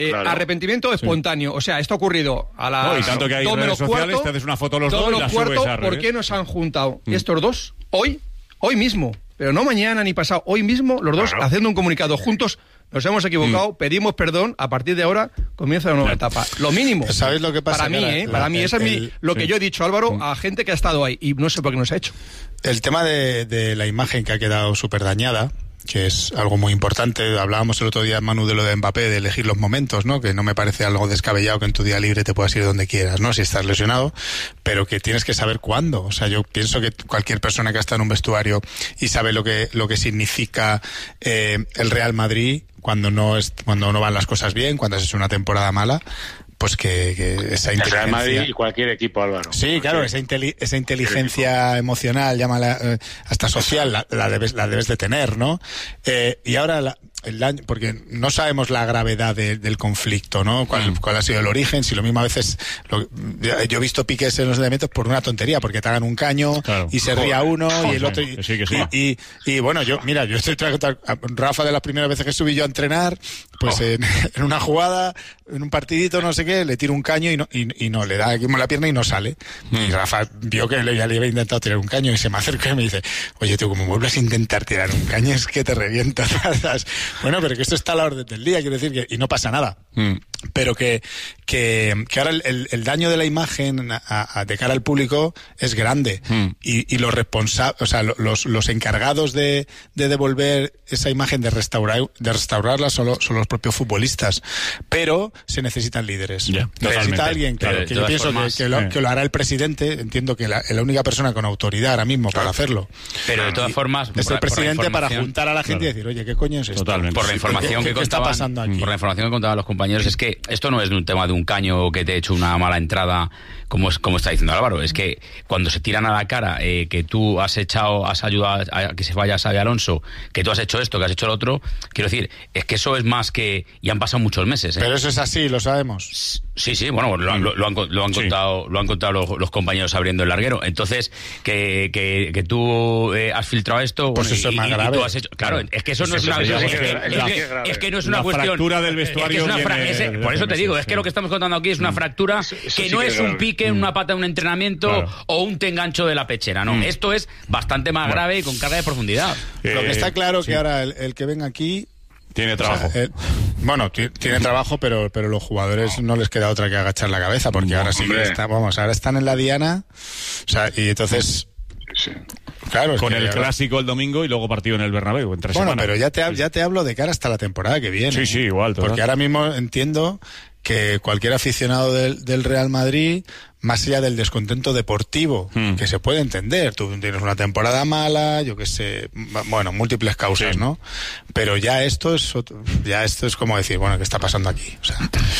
eh, Claro. arrepentimiento espontáneo. O sea, esto ha ocurrido a las No, y tanto que hay dos redes menos sociales, cuarto, te haces una foto los dos dos y menos la subes cuarto, a ¿por redes. qué no se han juntado Mm. estos dos hoy? Hoy mismo. Pero no mañana ni pasado. Hoy mismo, los dos Claro. haciendo un comunicado juntos. Nos hemos equivocado, Mm. pedimos perdón. A partir de ahora comienza una nueva etapa. Lo mínimo. ¿Sabéis lo que pasa? Para mí, Cara? ¿eh? La- Para mí, el- esa es mi, el- lo que sí. yo he dicho, Álvaro, a gente que ha estado ahí. Y no sé por qué no se ha hecho. El tema de, de la imagen que ha quedado súper dañada, que es algo muy importante. Hablábamos el otro día, Manu, de lo de Mbappé, de elegir los momentos, ¿no? Que no me parece algo descabellado que en tu día libre te puedas ir donde quieras, ¿no? Si estás lesionado, pero que tienes que saber cuándo. O sea, yo pienso que cualquier persona que está en un vestuario y sabe lo que, lo que significa eh, el Real Madrid cuando no es, cuando no van las cosas bien, cuando has hecho una temporada mala, pues que, que esa El inteligencia... Real Madrid y cualquier equipo, Álvaro. Sí, claro, esa, inteli- esa inteligencia emocional, llámala eh, hasta social, la, la, debes, la debes de tener, ¿no? Eh, y ahora, la, el daño, porque no sabemos la gravedad de, del conflicto, ¿no? ¿Cuál, cuál ha sido el origen? Si lo mismo a veces... Lo, yo he visto piques en los elementos por una tontería, porque te hagan un caño Claro. y se ría uno y el otro... Y, Que sí, que sí. y, y, y, bueno, yo, mira, yo estoy tratando... Rafa, de las primeras veces que subí yo a entrenar, pues Oh. en, en una jugada, en un partidito, no sé qué, le tiro un caño y no, y, y no, le da aquí en la pierna y no sale. Y Rafa vio que le, ya le había intentado tirar un caño y se me acercó y me dice, oye, tú, como vuelves a intentar tirar un caño es que te reviento. Bueno, pero que esto está a la orden del día, quiero decir, que y no pasa nada. Pero que, que, que ahora el, el, el daño de la imagen a, a, de cara al público es grande. Y, y los responsables, o sea, lo- los, los encargados de, de devolver esa imagen, de restaurar, de restaurarla, son, lo- son los propios futbolistas. Pero se necesitan líderes. totalmente. Necesita alguien que, Claro, que de yo todas pienso que, formas, que, lo, eh. que lo hará el presidente. Entiendo que la, la única persona con autoridad ahora mismo para hacerlo Pero de todas Y- formas, es por el la- por la presidente para información- juntar a la gente y decir, oye, ¿qué coño es esto? Por la información ¿Qué, que qué está contaban- pasando aquí? Por la información que contaban los compañeros, es que esto no es un tema de un caño que te he hecho una mala entrada, como es como está diciendo Álvaro. Es que cuando se tiran a la cara eh, que tú has echado, has ayudado a, a que se vaya Xabi Alonso, que tú has hecho esto, que has hecho lo otro, quiero decir, es que eso es más que... Y han pasado muchos meses. ¿eh? Pero eso es así, lo sabemos. Sí, sí, bueno, lo, han- lo- lo han, co- lo han contado, lo han contado los, los compañeros abriendo el larguero. Entonces, que, que, que tú eh, has filtrado esto, Pues bueno, eso es y- más y- y grave. tú has hecho, claro, Claro. es que eso no Eso es una, sería es, que, más es grave. que- es que no es una La cuestión. fractura del es que vestuario es una fra- viene es- de por eso hace te digo, meses, es que sí. lo que estamos contando aquí es una fractura que sí no que es es un grave. pique en una pata de un entrenamiento Claro. o un te engancho de la pechera, no. Mm. Esto es bastante más grave y con carga de profundidad. Lo que Eh, está claro sí. que ahora el, el que venga aquí... Tiene trabajo. o sea, eh, bueno, ti- tiene trabajo, pero pero los jugadores no les queda otra que agachar la cabeza, porque ahora sí que hombre. está, vamos, ahora están en la diana, o sea, y entonces... Claro, es Con que el ahora- clásico el domingo y luego partido en el Bernabéu, en tres Bueno, semanas. pero ya te, hab- ya te hablo de cara hasta la temporada que viene. Sí, sí, igual, total. Porque ahora mismo entiendo que cualquier aficionado del, del Real Madrid, más allá del descontento deportivo, Hmm. que se puede entender, tú tienes una temporada mala, yo qué sé, m- bueno, múltiples causas, Sí. ¿no? Pero ya esto es otro- ya esto es como decir, bueno, ¿qué está pasando aquí? O sea,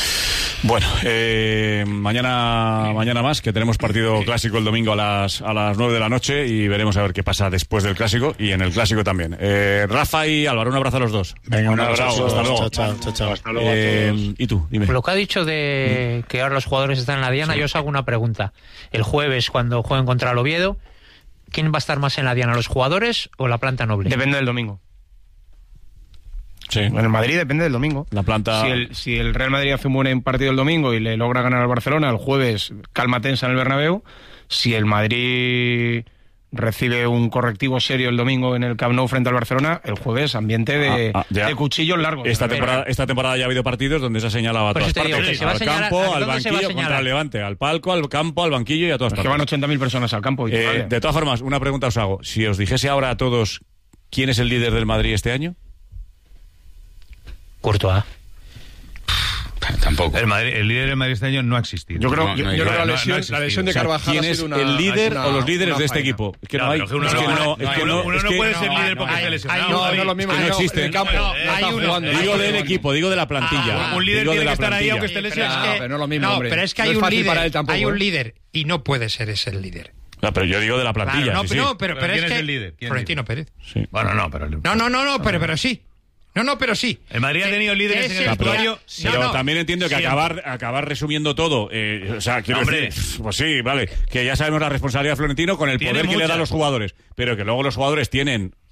Bueno, eh, mañana mañana más, que tenemos partido clásico el domingo a las a las nueve de la noche y veremos a ver qué pasa después del clásico y en el clásico también. Eh, Rafa y Álvaro, un abrazo a los dos. venga, un abrazo, abrazo, hasta luego. chao, chao, chao, chao. Hasta luego a Eh, todos. y tú, dime. Lo que ha dicho de que ahora los jugadores están en la diana, yo os hago una pregunta. El jueves, cuando jueguen contra el Oviedo, ¿quién va a estar más en la diana, los jugadores o la planta noble? Depende del domingo. Sí. En el Madrid depende del domingo. La planta... Si el, si el Real Madrid hace un buen partido el domingo y le logra ganar al Barcelona, el jueves calma tensa en el Bernabéu. Si el Madrid recibe un correctivo serio el domingo en el Camp Nou frente al Barcelona, el jueves ambiente de, Ah, ah, ya. de cuchillos largos. Esta Pero- temporada, esta temporada ya ha habido partidos donde se ha señalado a Por todas eso te digo partes. que se va a al señalar- campo, ¿a al dónde se va a banquillo, señalar? contra el Levante, al palco, al campo, al banquillo y a todas Es que partes. van ochenta mil personas al campo. Y Eh, vale. de todas formas, una pregunta os hago. Si os dijese ahora a todos quién es el líder del Madrid este año, Courtois. Tampoco. El, Madrid- el líder del Madrid este año no ha existido. Yo creo, No, yo, no, yo creo que no, la no lesión, ha la existido. lesión de o sea, Carvajal ¿quién ha es sido una, el ha líder sido una- o los líderes una de este faena. equipo? Es que no, No, hay. pero que uno es no- que no, no, es que hay- no, uno es no que- puede ser no, líder no, porque hay- esté lesionado. hay- No, David. no es lo mismo. que no no, existe. en el campo, No, no hay está uno- jugando. Digo Ah, del bueno. equipo, digo de la plantilla. Ah, un líder digo de tiene la que estar ahí plantilla. aunque esté Pero es lesionado. No, que- pero no es lo mismo, no, hombre. pero es que No hay es un fácil para líder, él tampoco, hay un ¿eh? líder y no puede ser ese el líder. No, pero yo digo de la plantilla. Claro, no, sí, pero, sí. no, pero, Pero pero ¿quién es es que el líder? ¿Quién Florentino Pérez. Sí. Bueno, no, pero... No, no, no, no, pero, pero sí. No, no, pero sí. El Madrid ha tenido líderes Es en el el vestuario. día- Pero No, no. también entiendo que Siempre. acabar, acabar resumiendo todo, eh, o sea, quiero Hombre. decir, pues sí, vale, que ya sabemos la responsabilidad de Florentino con el Tiene poder que le da mucha. a los jugadores, pero que luego los jugadores tienen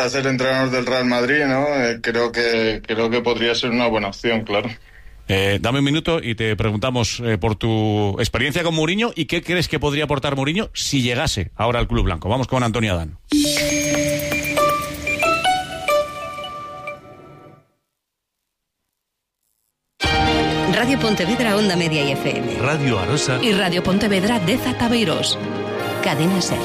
a ser entrenador del Real Madrid, ¿no? Eh, creo que creo que podría ser una buena opción, claro. Eh, dame un minuto y te preguntamos eh, por tu experiencia con Mourinho y qué crees que podría aportar Mourinho si llegase ahora al Club Blanco. Vamos con Antonio Adán. Radio Pontevedra Onda Media y F M. Radio Arosa y Radio Pontevedra de Zataveiros. Cadena Ser.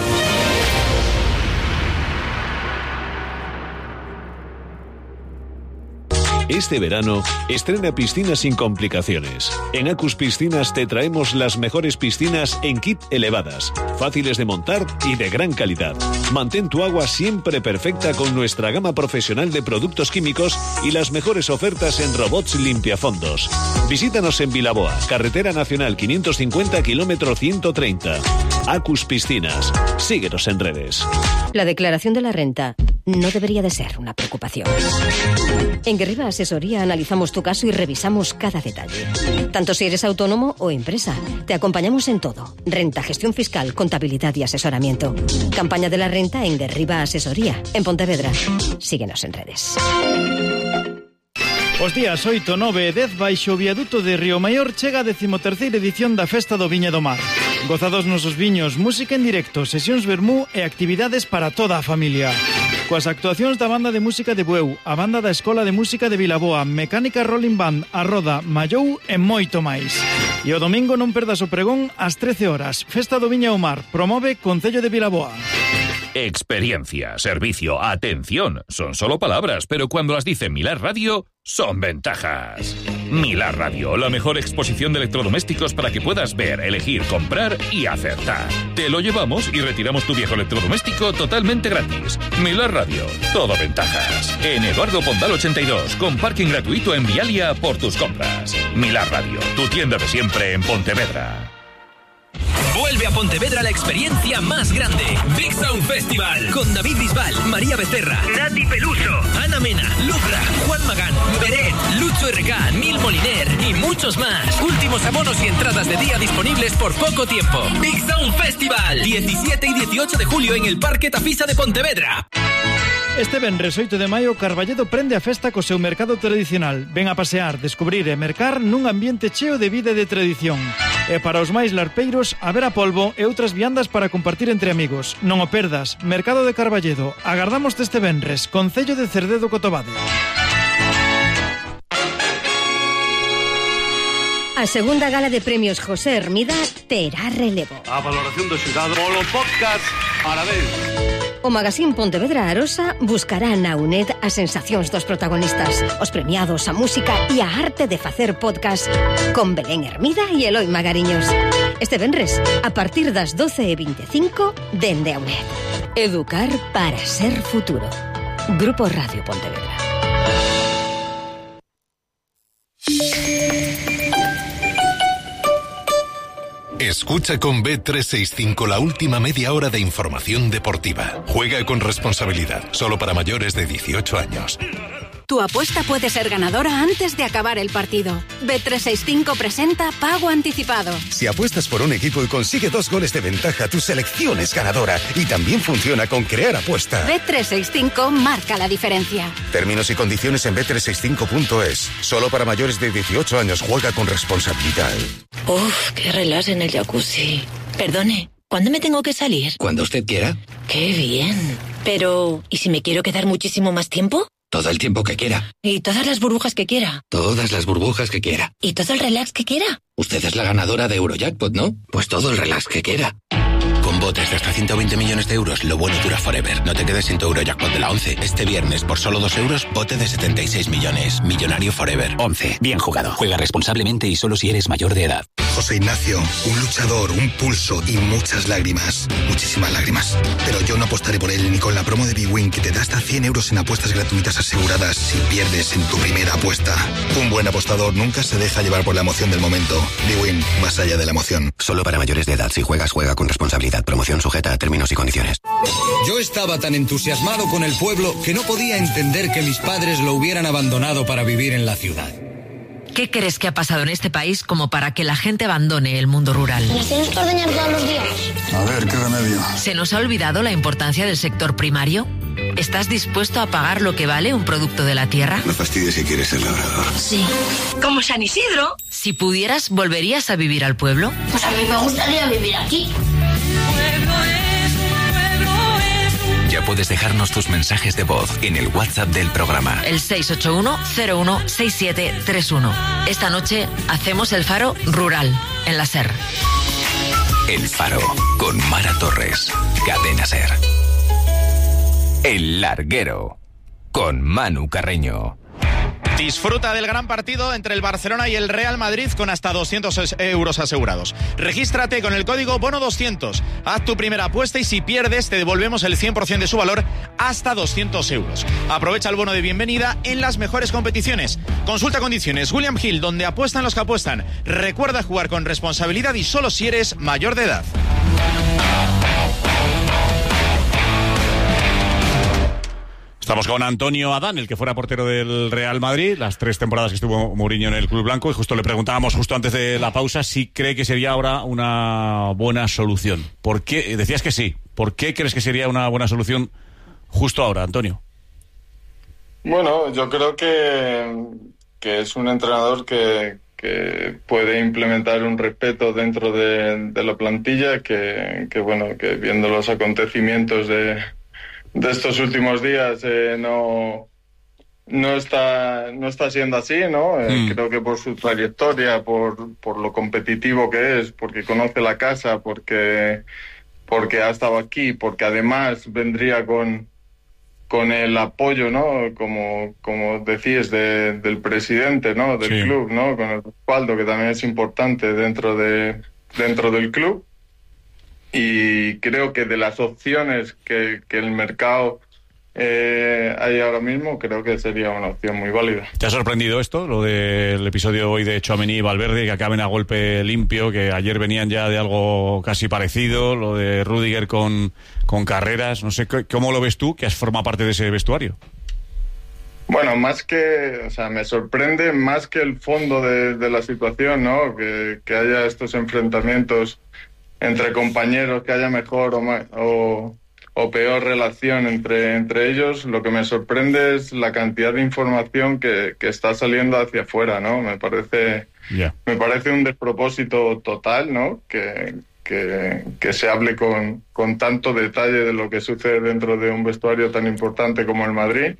Este verano, estrena piscinas sin complicaciones. En Acus Piscinas te traemos las mejores piscinas en kit elevadas, fáciles de montar y de gran calidad. Mantén tu agua siempre perfecta con nuestra gama profesional de productos químicos y las mejores ofertas en robots limpiafondos. Visítanos en Vilaboa, Carretera Nacional quinientos cincuenta, kilómetro ciento treinta. Acus Piscinas. Síguenos en redes. La declaración de la renta no debería de ser una preocupación. En Guerriba Asesoría analizamos tu caso y revisamos cada detalle. Tanto si eres autónomo o empresa, te acompañamos en todo. Renta, gestión fiscal, contabilidad y asesoramiento. Campaña de la renta en Guerriba Asesoría, en Pontevedra. Síguenos en redes. Os días oito, nove e dez baixo o viaduto de Río Maior chega a decimoterceira edición da Festa do Viña do Mar. Goza dos nosos viños, música en directo, sesións vermú e actividades para toda a familia. Coas actuacións da banda de música de Bueu, a banda da Escola de Música de Vilaboa, Mecánica Rolling Band, a Roda, Mallou e moito máis. E o domingo non perdas o pregón ás trece horas. Festa do Viña ao Mar, promove Concello de Vilaboa. Experiencia, servicio, atención, son solo palabras, pero cuando las dice Milar Radio, son ventajas. Milar Radio, la mejor exposición de electrodomésticos para que puedas ver, elegir, comprar y acertar. Te lo llevamos y retiramos tu viejo electrodoméstico totalmente gratis. Milar Radio, todo ventajas. En Eduardo Pondal ochenta y dos, con parking gratuito en Vialia por tus compras. Milar Radio, tu tienda de siempre en Pontevedra. Vuelve a Pontevedra la experiencia más grande. Big Sound Festival. Con David Bisbal, María Becerra, Nati Peluso, Ana Mena, Lucra, Juan Magán, Beret, Lucho R K, Mil Moliner y muchos más. Últimos abonos y entradas de día disponibles por poco tiempo. Big Sound Festival. diecisiete y dieciocho de julio en el Parque Tafisa de Pontevedra. Este venres oito de maio, Carballedo prende a festa co seu mercado tradicional. Ven a pasear, descubrir e mercar nun ambiente cheo de vida e de tradición. E para os máis larpeiros, haber a polvo e outras viandas para compartir entre amigos. Non o perdas. Mercado de Carballedo. Agardamos este venres. Concello de Cerdedo Cotobade. A segunda gala de premios José Hermida terá relevo. A valoración do xurado polo podcast Aradés. O Magazín Pontevedra Arosa buscará na UNED as sensacións dos protagonistas, os premiados, a música e a arte de facer podcast con Belén Hermida e Eloi Magariños. Este venres, a partir das doce e veinticinco, dende a UNED. Educar para ser futuro. Grupo Radio Pontevedra. Escucha con B trescientos sesenta y cinco la última media hora de información deportiva. Juega con responsabilidad, solo para mayores de dieciocho años. Tu apuesta puede ser ganadora antes de acabar el partido. B trescientos sesenta y cinco presenta Pago Anticipado. Si apuestas por un equipo y consigue dos goles de ventaja, tu selección es ganadora. Y también funciona con Crear Apuesta. B trescientos sesenta y cinco marca la diferencia. Términos y condiciones en B trescientos sesenta y cinco punto es. Solo para mayores de dieciocho años. Juega con responsabilidad. Uf, qué relax en el jacuzzi. Perdone, ¿cuándo me tengo que salir? Cuando usted quiera. Qué bien. Pero, ¿y si me quiero quedar muchísimo más tiempo? Todo el tiempo que quiera. ¿Y todas las burbujas que quiera? Todas las burbujas que quiera. ¿Y todo el relax que quiera? Usted es la ganadora de Eurojackpot, ¿no? Pues todo el relax que quiera. Con botes de hasta ciento veinte millones de euros, lo bueno dura forever. No te quedes sin tu Eurojackpot de la once. Este viernes, por solo dos euros, bote de setenta y seis millones. Millonario forever. once. Bien jugado. Juega responsablemente y solo si eres mayor de edad. José Ignacio, un luchador, un pulso y muchas lágrimas. Muchísimas lágrimas. Pero yo no apostaré por él ni con la promo de B-Win que te da hasta cien euros en apuestas gratuitas aseguradas si pierdes en tu primera apuesta. Un buen apostador nunca se deja llevar por la emoción del momento. B-Win, más allá de la emoción. Solo para mayores de edad. Si juegas, juega con responsabilidad. Promoción sujeta a términos y condiciones. Yo estaba tan entusiasmado con el pueblo que no podía entender que mis padres lo hubieran abandonado para vivir en la ciudad. ¿Qué crees que ha pasado en este país como para que la gente abandone el mundo rural? ¿Nos tienes que ordeñar todos los días? A ver, ¿qué remedio? ¿Se nos ha olvidado la importancia del sector primario? ¿Estás dispuesto a pagar lo que vale un producto de la tierra? No fastidies si quieres ser labrador. Sí. Como San Isidro. Si pudieras, ¿volverías a vivir al pueblo? Pues a mí me gustaría vivir aquí. Pueblo es un pueblo es un Ya puedes dejarnos tus mensajes de voz en el WhatsApp del programa. El seis ocho uno cero uno seis siete tres uno. Esta noche hacemos el Faro Rural, en la SER. El Faro, con Mara Torres. Cadena SER. El Larguero, con Manu Carreño. Disfruta del gran partido entre el Barcelona y el Real Madrid con hasta doscientos euros asegurados. Regístrate con el código bono doscientos. Haz tu primera apuesta y si pierdes te devolvemos el cien por ciento de su valor hasta doscientos euros. Aprovecha el bono de bienvenida en las mejores competiciones. Consulta condiciones. William Hill, donde apuestan los que apuestan. Recuerda jugar con responsabilidad y solo si eres mayor de edad. Estamos con Antonio Adán, el que fuera portero del Real Madrid, las tres temporadas que estuvo Mourinho en el Club Blanco, y justo le preguntábamos justo antes de la pausa si cree que sería ahora una buena solución. ¿Por qué? Decías que sí. ¿Por qué crees que sería una buena solución justo ahora, Antonio? Bueno, yo creo que, que es un entrenador que, que puede implementar un respeto dentro de, de la plantilla, que, que bueno, que viendo los acontecimientos de... de estos últimos días eh, no no está no está siendo así, ¿no? Eh, mm. Creo que por su trayectoria, por por lo competitivo que es, porque conoce la casa, porque porque ha estado aquí, porque además vendría con con el apoyo, ¿no? Como como decís de, del presidente, ¿no? Del sí. club, ¿no? Con el respaldo, que también es importante dentro de dentro del club. Y creo que de las opciones que, que el mercado eh, hay ahora mismo, creo que sería una opción muy válida. ¿Te ha sorprendido esto, lo del episodio hoy de Tchouaméni y Valverde, que acaben a golpe limpio, que ayer venían ya de algo casi parecido, lo de Rüdiger con, con Carreras? No sé, ¿cómo lo ves tú, que has formado parte de ese vestuario? Bueno, más que, o sea, me sorprende más que el fondo de, de la situación, ¿no? Que, que haya estos enfrentamientos entre compañeros, que haya mejor o, más, o, o peor relación entre, entre ellos. Lo que me sorprende es la cantidad de información que, que está saliendo hacia afuera, ¿no? Me parece, yeah. me parece un despropósito total, ¿no? Que, que, que se hable con, con tanto detalle de lo que sucede dentro de un vestuario tan importante como el Madrid.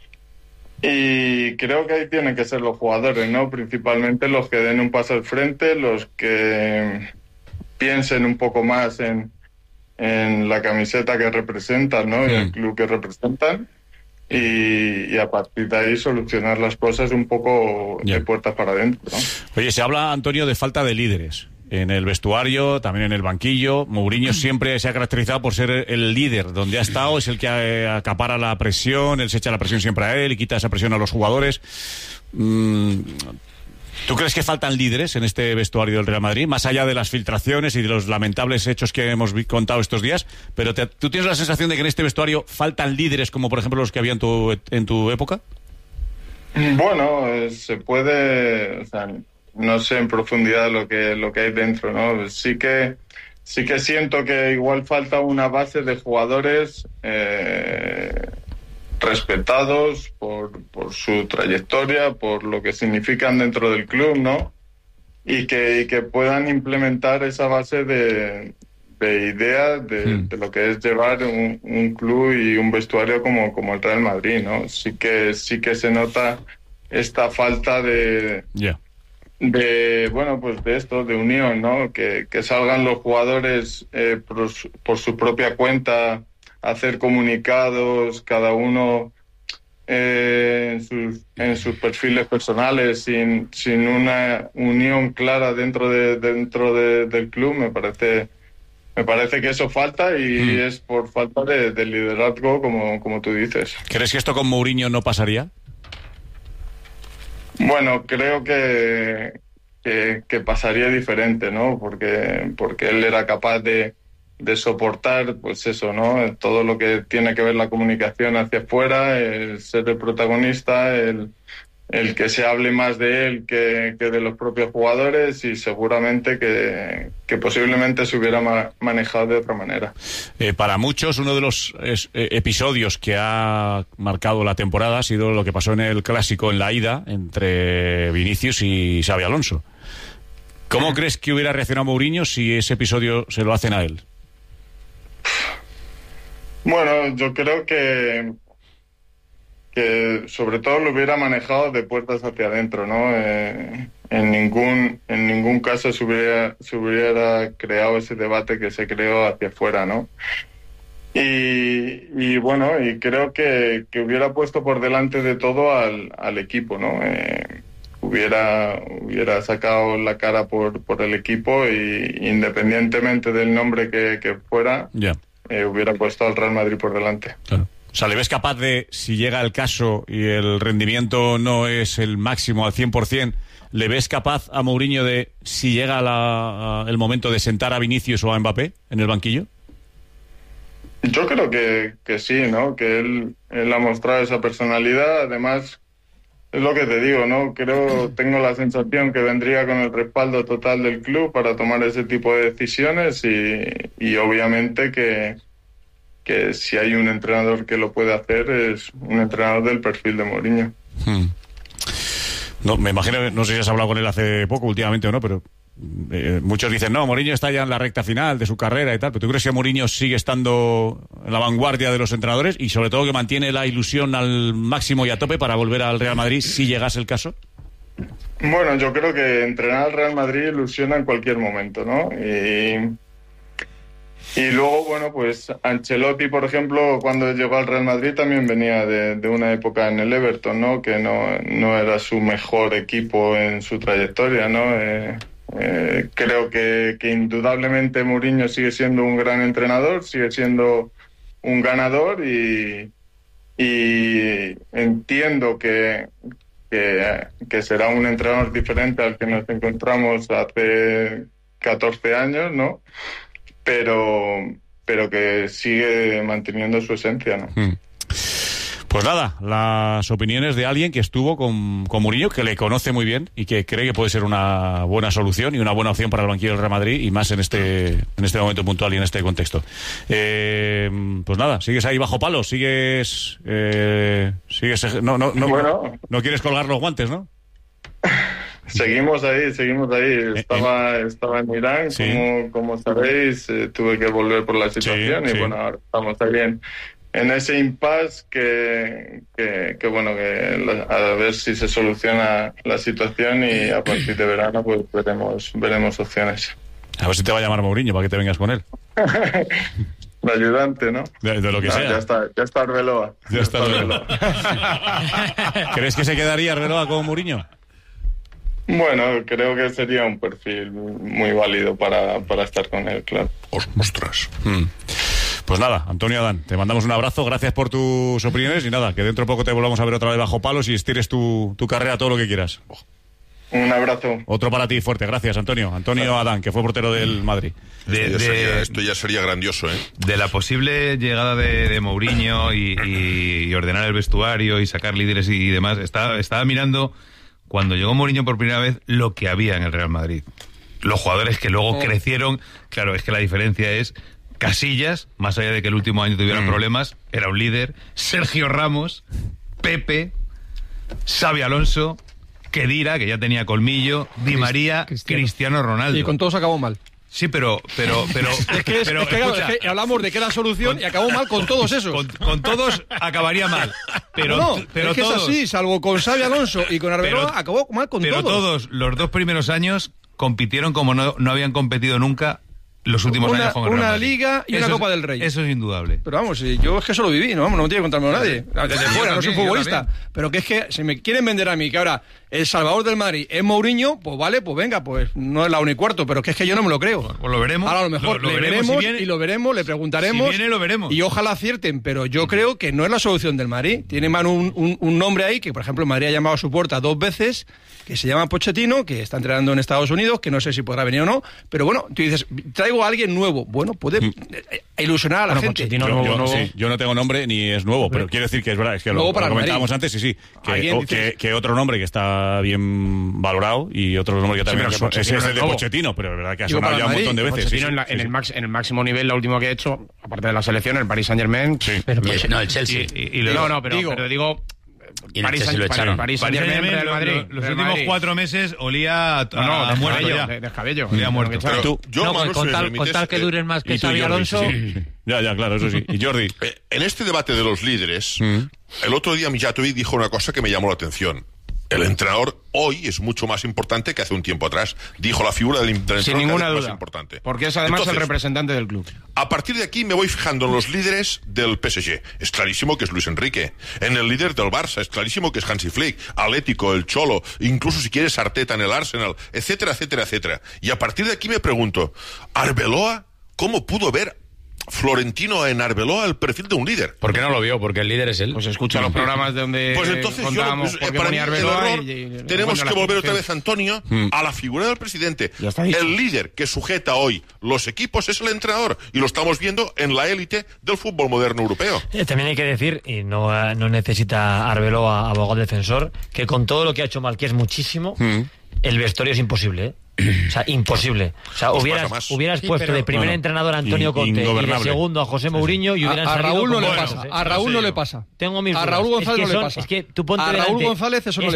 Y creo que ahí tienen que ser los jugadores, ¿no? Principalmente los que den un paso al frente, los que piensen un poco más en, en la camiseta que representan, ¿no? Mm. Y el club que representan, y, y a partir de ahí solucionar las cosas un poco yeah. de puertas para adentro, ¿no? Oye, se habla, Antonio, de falta de líderes en el vestuario, también en el banquillo. Mourinho siempre se ha caracterizado por ser el líder. Donde ha estado es el que acapara la presión, él se echa la presión siempre a él y quita esa presión a los jugadores. Mm. ¿Tú crees que faltan líderes en este vestuario del Real Madrid, más allá de las filtraciones y de los lamentables hechos que hemos contado estos días? Pero te, ¿tú tienes la sensación de que en este vestuario faltan líderes como, por ejemplo, los que había en tu, en tu época? Bueno, eh, se puede... O sea, no sé en profundidad lo que lo que hay dentro, ¿no? Sí que sí que siento que igual falta una base de jugadores... Eh, respetados por, por su trayectoria, por lo que significan dentro del club, ¿no? Y que, y que puedan implementar esa base de, de ideas de, mm. de lo que es llevar un, un club y un vestuario como, como el Real Madrid, ¿no? Sí que, sí que se nota esta falta de... Yeah. de bueno, pues de esto, de unión, ¿no? Que, que salgan los jugadores eh, por, por su propia cuenta, hacer comunicados, cada uno eh, en, sus, en sus perfiles personales, sin, sin una unión clara dentro de dentro de, del club. Me parece me parece que eso falta y mm. es por falta de, de liderazgo, como, como tú dices. ¿Crees que esto con Mourinho no pasaría? Bueno, creo que, que, que pasaría diferente, ¿no? Porque, porque él era capaz de de soportar, pues eso, ¿no? Todo lo que tiene que ver la comunicación hacia afuera, el ser el protagonista, el, el que se hable más de él que, que de los propios jugadores, y seguramente que, que posiblemente se hubiera ma- manejado de otra manera. Eh, para muchos, uno de los es, eh, episodios que ha marcado la temporada ha sido lo que pasó en el Clásico, en la ida, entre Vinicius y Xabi Alonso. ¿Cómo crees que hubiera reaccionado Mourinho si ese episodio se lo hacen a él? Bueno, yo creo que que sobre todo lo hubiera manejado de puertas hacia adentro, ¿no? Eh, en ningún en ningún caso se hubiera se hubiera creado ese debate que se creó hacia afuera, ¿no? Y, y bueno, y creo que, que hubiera puesto por delante de todo al, al equipo, ¿no? Eh, hubiera hubiera sacado la cara por por el equipo y independientemente del nombre que, que fuera, yeah. eh, hubiera puesto al Real Madrid por delante. Claro. O sea, ¿le ves capaz de, si llega el caso y el rendimiento no es el máximo al cien por ciento, ¿le ves capaz a Mourinho de, si llega la, el momento de sentar a Vinicius o a Mbappé en el banquillo? Yo creo que, que sí, ¿no? Que él, él ha mostrado esa personalidad. Además, es lo que te digo, ¿no? Creo, tengo la sensación que vendría con el respaldo total del club para tomar ese tipo de decisiones y, y obviamente que... que si hay un entrenador que lo puede hacer es un entrenador del perfil de Mourinho. Hmm. No, me imagino, no sé si has hablado con él hace poco, últimamente o no, pero eh, muchos dicen, no, Mourinho está ya en la recta final de su carrera y tal, pero ¿tú crees que Mourinho sigue estando en la vanguardia de los entrenadores y sobre todo que mantiene la ilusión al máximo y a tope para volver al Real Madrid si llegase el caso? Bueno, yo creo que entrenar al Real Madrid ilusiona en cualquier momento, ¿no? Y... Y luego, bueno, pues Ancelotti, por ejemplo, cuando llegó al Real Madrid también venía de, de una época en el Everton, ¿no? Que no, no era su mejor equipo en su trayectoria, ¿no? Eh, eh, creo que, que indudablemente Mourinho sigue siendo un gran entrenador, sigue siendo un ganador y, y entiendo que, que, que será un entrenador diferente al que nos encontramos hace catorce años, ¿no? pero pero que sigue manteniendo su esencia, ¿no? Hmm. Pues nada, las opiniones de alguien que estuvo con, con Mourinho, que le conoce muy bien y que cree que puede ser una buena solución y una buena opción para el banquillo del Real Madrid y más en este en este momento puntual y en este contexto. Eh, pues nada, sigues ahí bajo palo, sigues eh, sigues no no no, bueno. no quieres colgar los guantes, ¿no? Seguimos ahí, seguimos ahí. Estaba, eh, eh. estaba en Irán, sí. como, como sabéis, eh, tuve que volver por la situación sí, y sí. bueno, ahora estamos ahí en, en ese impasse que, que, que bueno, que la, a ver si se soluciona la situación y a partir de verano pues veremos, veremos opciones. A ver si te va a llamar Mourinho para que te vengas con él. De ayudante, ¿no? De, de lo que no, sea. Ya está, ya está Arbeloa. Ya, ya está Arbeloa. ¿Crees que se quedaría Arbeloa con Mourinho? Bueno, creo que sería un perfil muy válido para, para estar con él, claro. Ostras. Hmm. Pues nada, Antonio Adán, te mandamos un abrazo, gracias por tus opiniones y nada, que dentro de poco te volvamos a ver otra vez bajo palos y estires tu, tu carrera todo lo que quieras. Un abrazo. Otro para ti fuerte, gracias Antonio. Antonio Adán, que fue portero del Madrid. De, esto, ya de, sería, esto ya sería grandioso, ¿eh? De la posible llegada de, de Mourinho y, y, y ordenar el vestuario y sacar líderes y demás, estaba, estaba mirando... Cuando llegó Mourinho por primera vez, lo que había en el Real Madrid. Los jugadores que luego oh. crecieron, claro, es que la diferencia es Casillas, más allá de que el último año tuvieran mm. problemas, era un líder. Sergio Ramos, Pepe, Xabi Alonso, Khedira, que ya tenía colmillo, Di María, Cristiano, Cristiano Ronaldo. Y con todos acabó mal. Sí, pero... pero, pero es que, es, pero, es que, escucha, es que hablamos de que era solución con, y acabó mal con todos esos. Con, con todos acabaría mal. Pero, no, pero es que todos, es así, salvo con Xabi Alonso y con Arbeloa, pero, acabó mal con pero todos. Pero todos, los dos primeros años, compitieron como no, no habían competido nunca los últimos una, años con el Real Una Madrid. liga y eso una Copa es, del Rey. Eso es indudable. Pero vamos, yo es que eso lo viví, no, vamos, no me tiene que contarme a nadie. Desde sí, fuera, también, no soy futbolista. Pero que es que si me quieren vender a mí que ahora el salvador del Madrid es Mourinho, pues vale, pues venga, pues no es la una y cuarto, pero que es que yo no me lo creo. Pues lo veremos. Ahora a lo mejor lo, lo le veremos, veremos si viene, y lo veremos, le preguntaremos. Si viene, lo veremos. Y ojalá acierten, pero yo creo que no es la solución del Madrid. Tiene mano un, un, un nombre ahí que, por ejemplo, el Madrid ha llamado a su puerta dos veces, que se llama Pochettino, que está entrenando en Estados Unidos, que no sé si podrá venir o no, pero bueno, tú dices, traigo a alguien nuevo. Bueno, puede mm. ilusionar a la bueno, gente. Yo, nuevo, yo, nuevo. Sí, yo no tengo nombre ni es nuevo, pero quiero decir que es verdad, es que lo, lo comentábamos antes, sí, sí, que, o, que, que otro nombre que está bien valorado y otro nombre que también sí, es, es ese de Pochettino, pero es verdad que ha Digo, sonado ya un Madrid, montón de veces. Sí, en, la, sí, en, sí. El max, en el máximo nivel, lo último que he hecho, aparte de la selección, el Paris Saint-Germain. Sí. Pero, y, no, el Chelsea. Y, y, y, no, no, pero digo... Pero digo Y en París, Saint, París, París Saint-Germain, Real Madrid. Los, los Real últimos Madrid. cuatro meses olía a, no, no, a, a muerto cabello, ya. De, descabello. Olía a muerto. Pero, Tú, yo, no, Manu, con, si tal, con tal que duren más que Xabi Alonso... Sí. Ya, ya, claro, eso sí. Y Jordi. Eh, en este debate de los líderes, mm. el otro día Mijatovic dijo una cosa que me llamó la atención. El entrenador hoy es mucho más importante que hace un tiempo atrás. Dijo la figura del, del entrenador. Sin ninguna es duda. Más importante. Porque es además Entonces, el representante del club. A partir de aquí me voy fijando en los líderes del P S G. Es clarísimo que es Luis Enrique. En el líder del Barça es clarísimo que es Hansi Flick. Atlético, el Cholo, incluso si quieres Arteta en el Arsenal, etcétera, etcétera, etcétera. Y a partir de aquí me pregunto, ¿Arbeloa cómo pudo ver Florentino en Arbeloa el perfil de un líder? ¿Por qué no lo vio? Porque el líder es él. Pues escucha los programas de donde pues entonces yo, pues, para mí Arbeloa el error, y, y, tenemos que volver otra vez, Antonio, mm. a la figura del presidente. El líder que sujeta hoy los equipos es el entrenador, y lo estamos viendo en la élite del fútbol moderno europeo. Eh, también hay que decir, y no, no necesita Arbeloa abogado defensor, que con todo lo que ha hecho mal, que es muchísimo, mm. el vestuario es imposible, ¿eh? O sea, imposible. O sea, pues hubieras, hubieras sí, puesto pero, de primer bueno, entrenador a Antonio Conte y de segundo a José Mourinho y hubieran a, a salido Raúl no le buenos, pasa. ¿eh? A Raúl no le pasa. Tengo mis a Raúl González es que no son, le pasa. Es que tú ponte a Raúl delante, González eso no le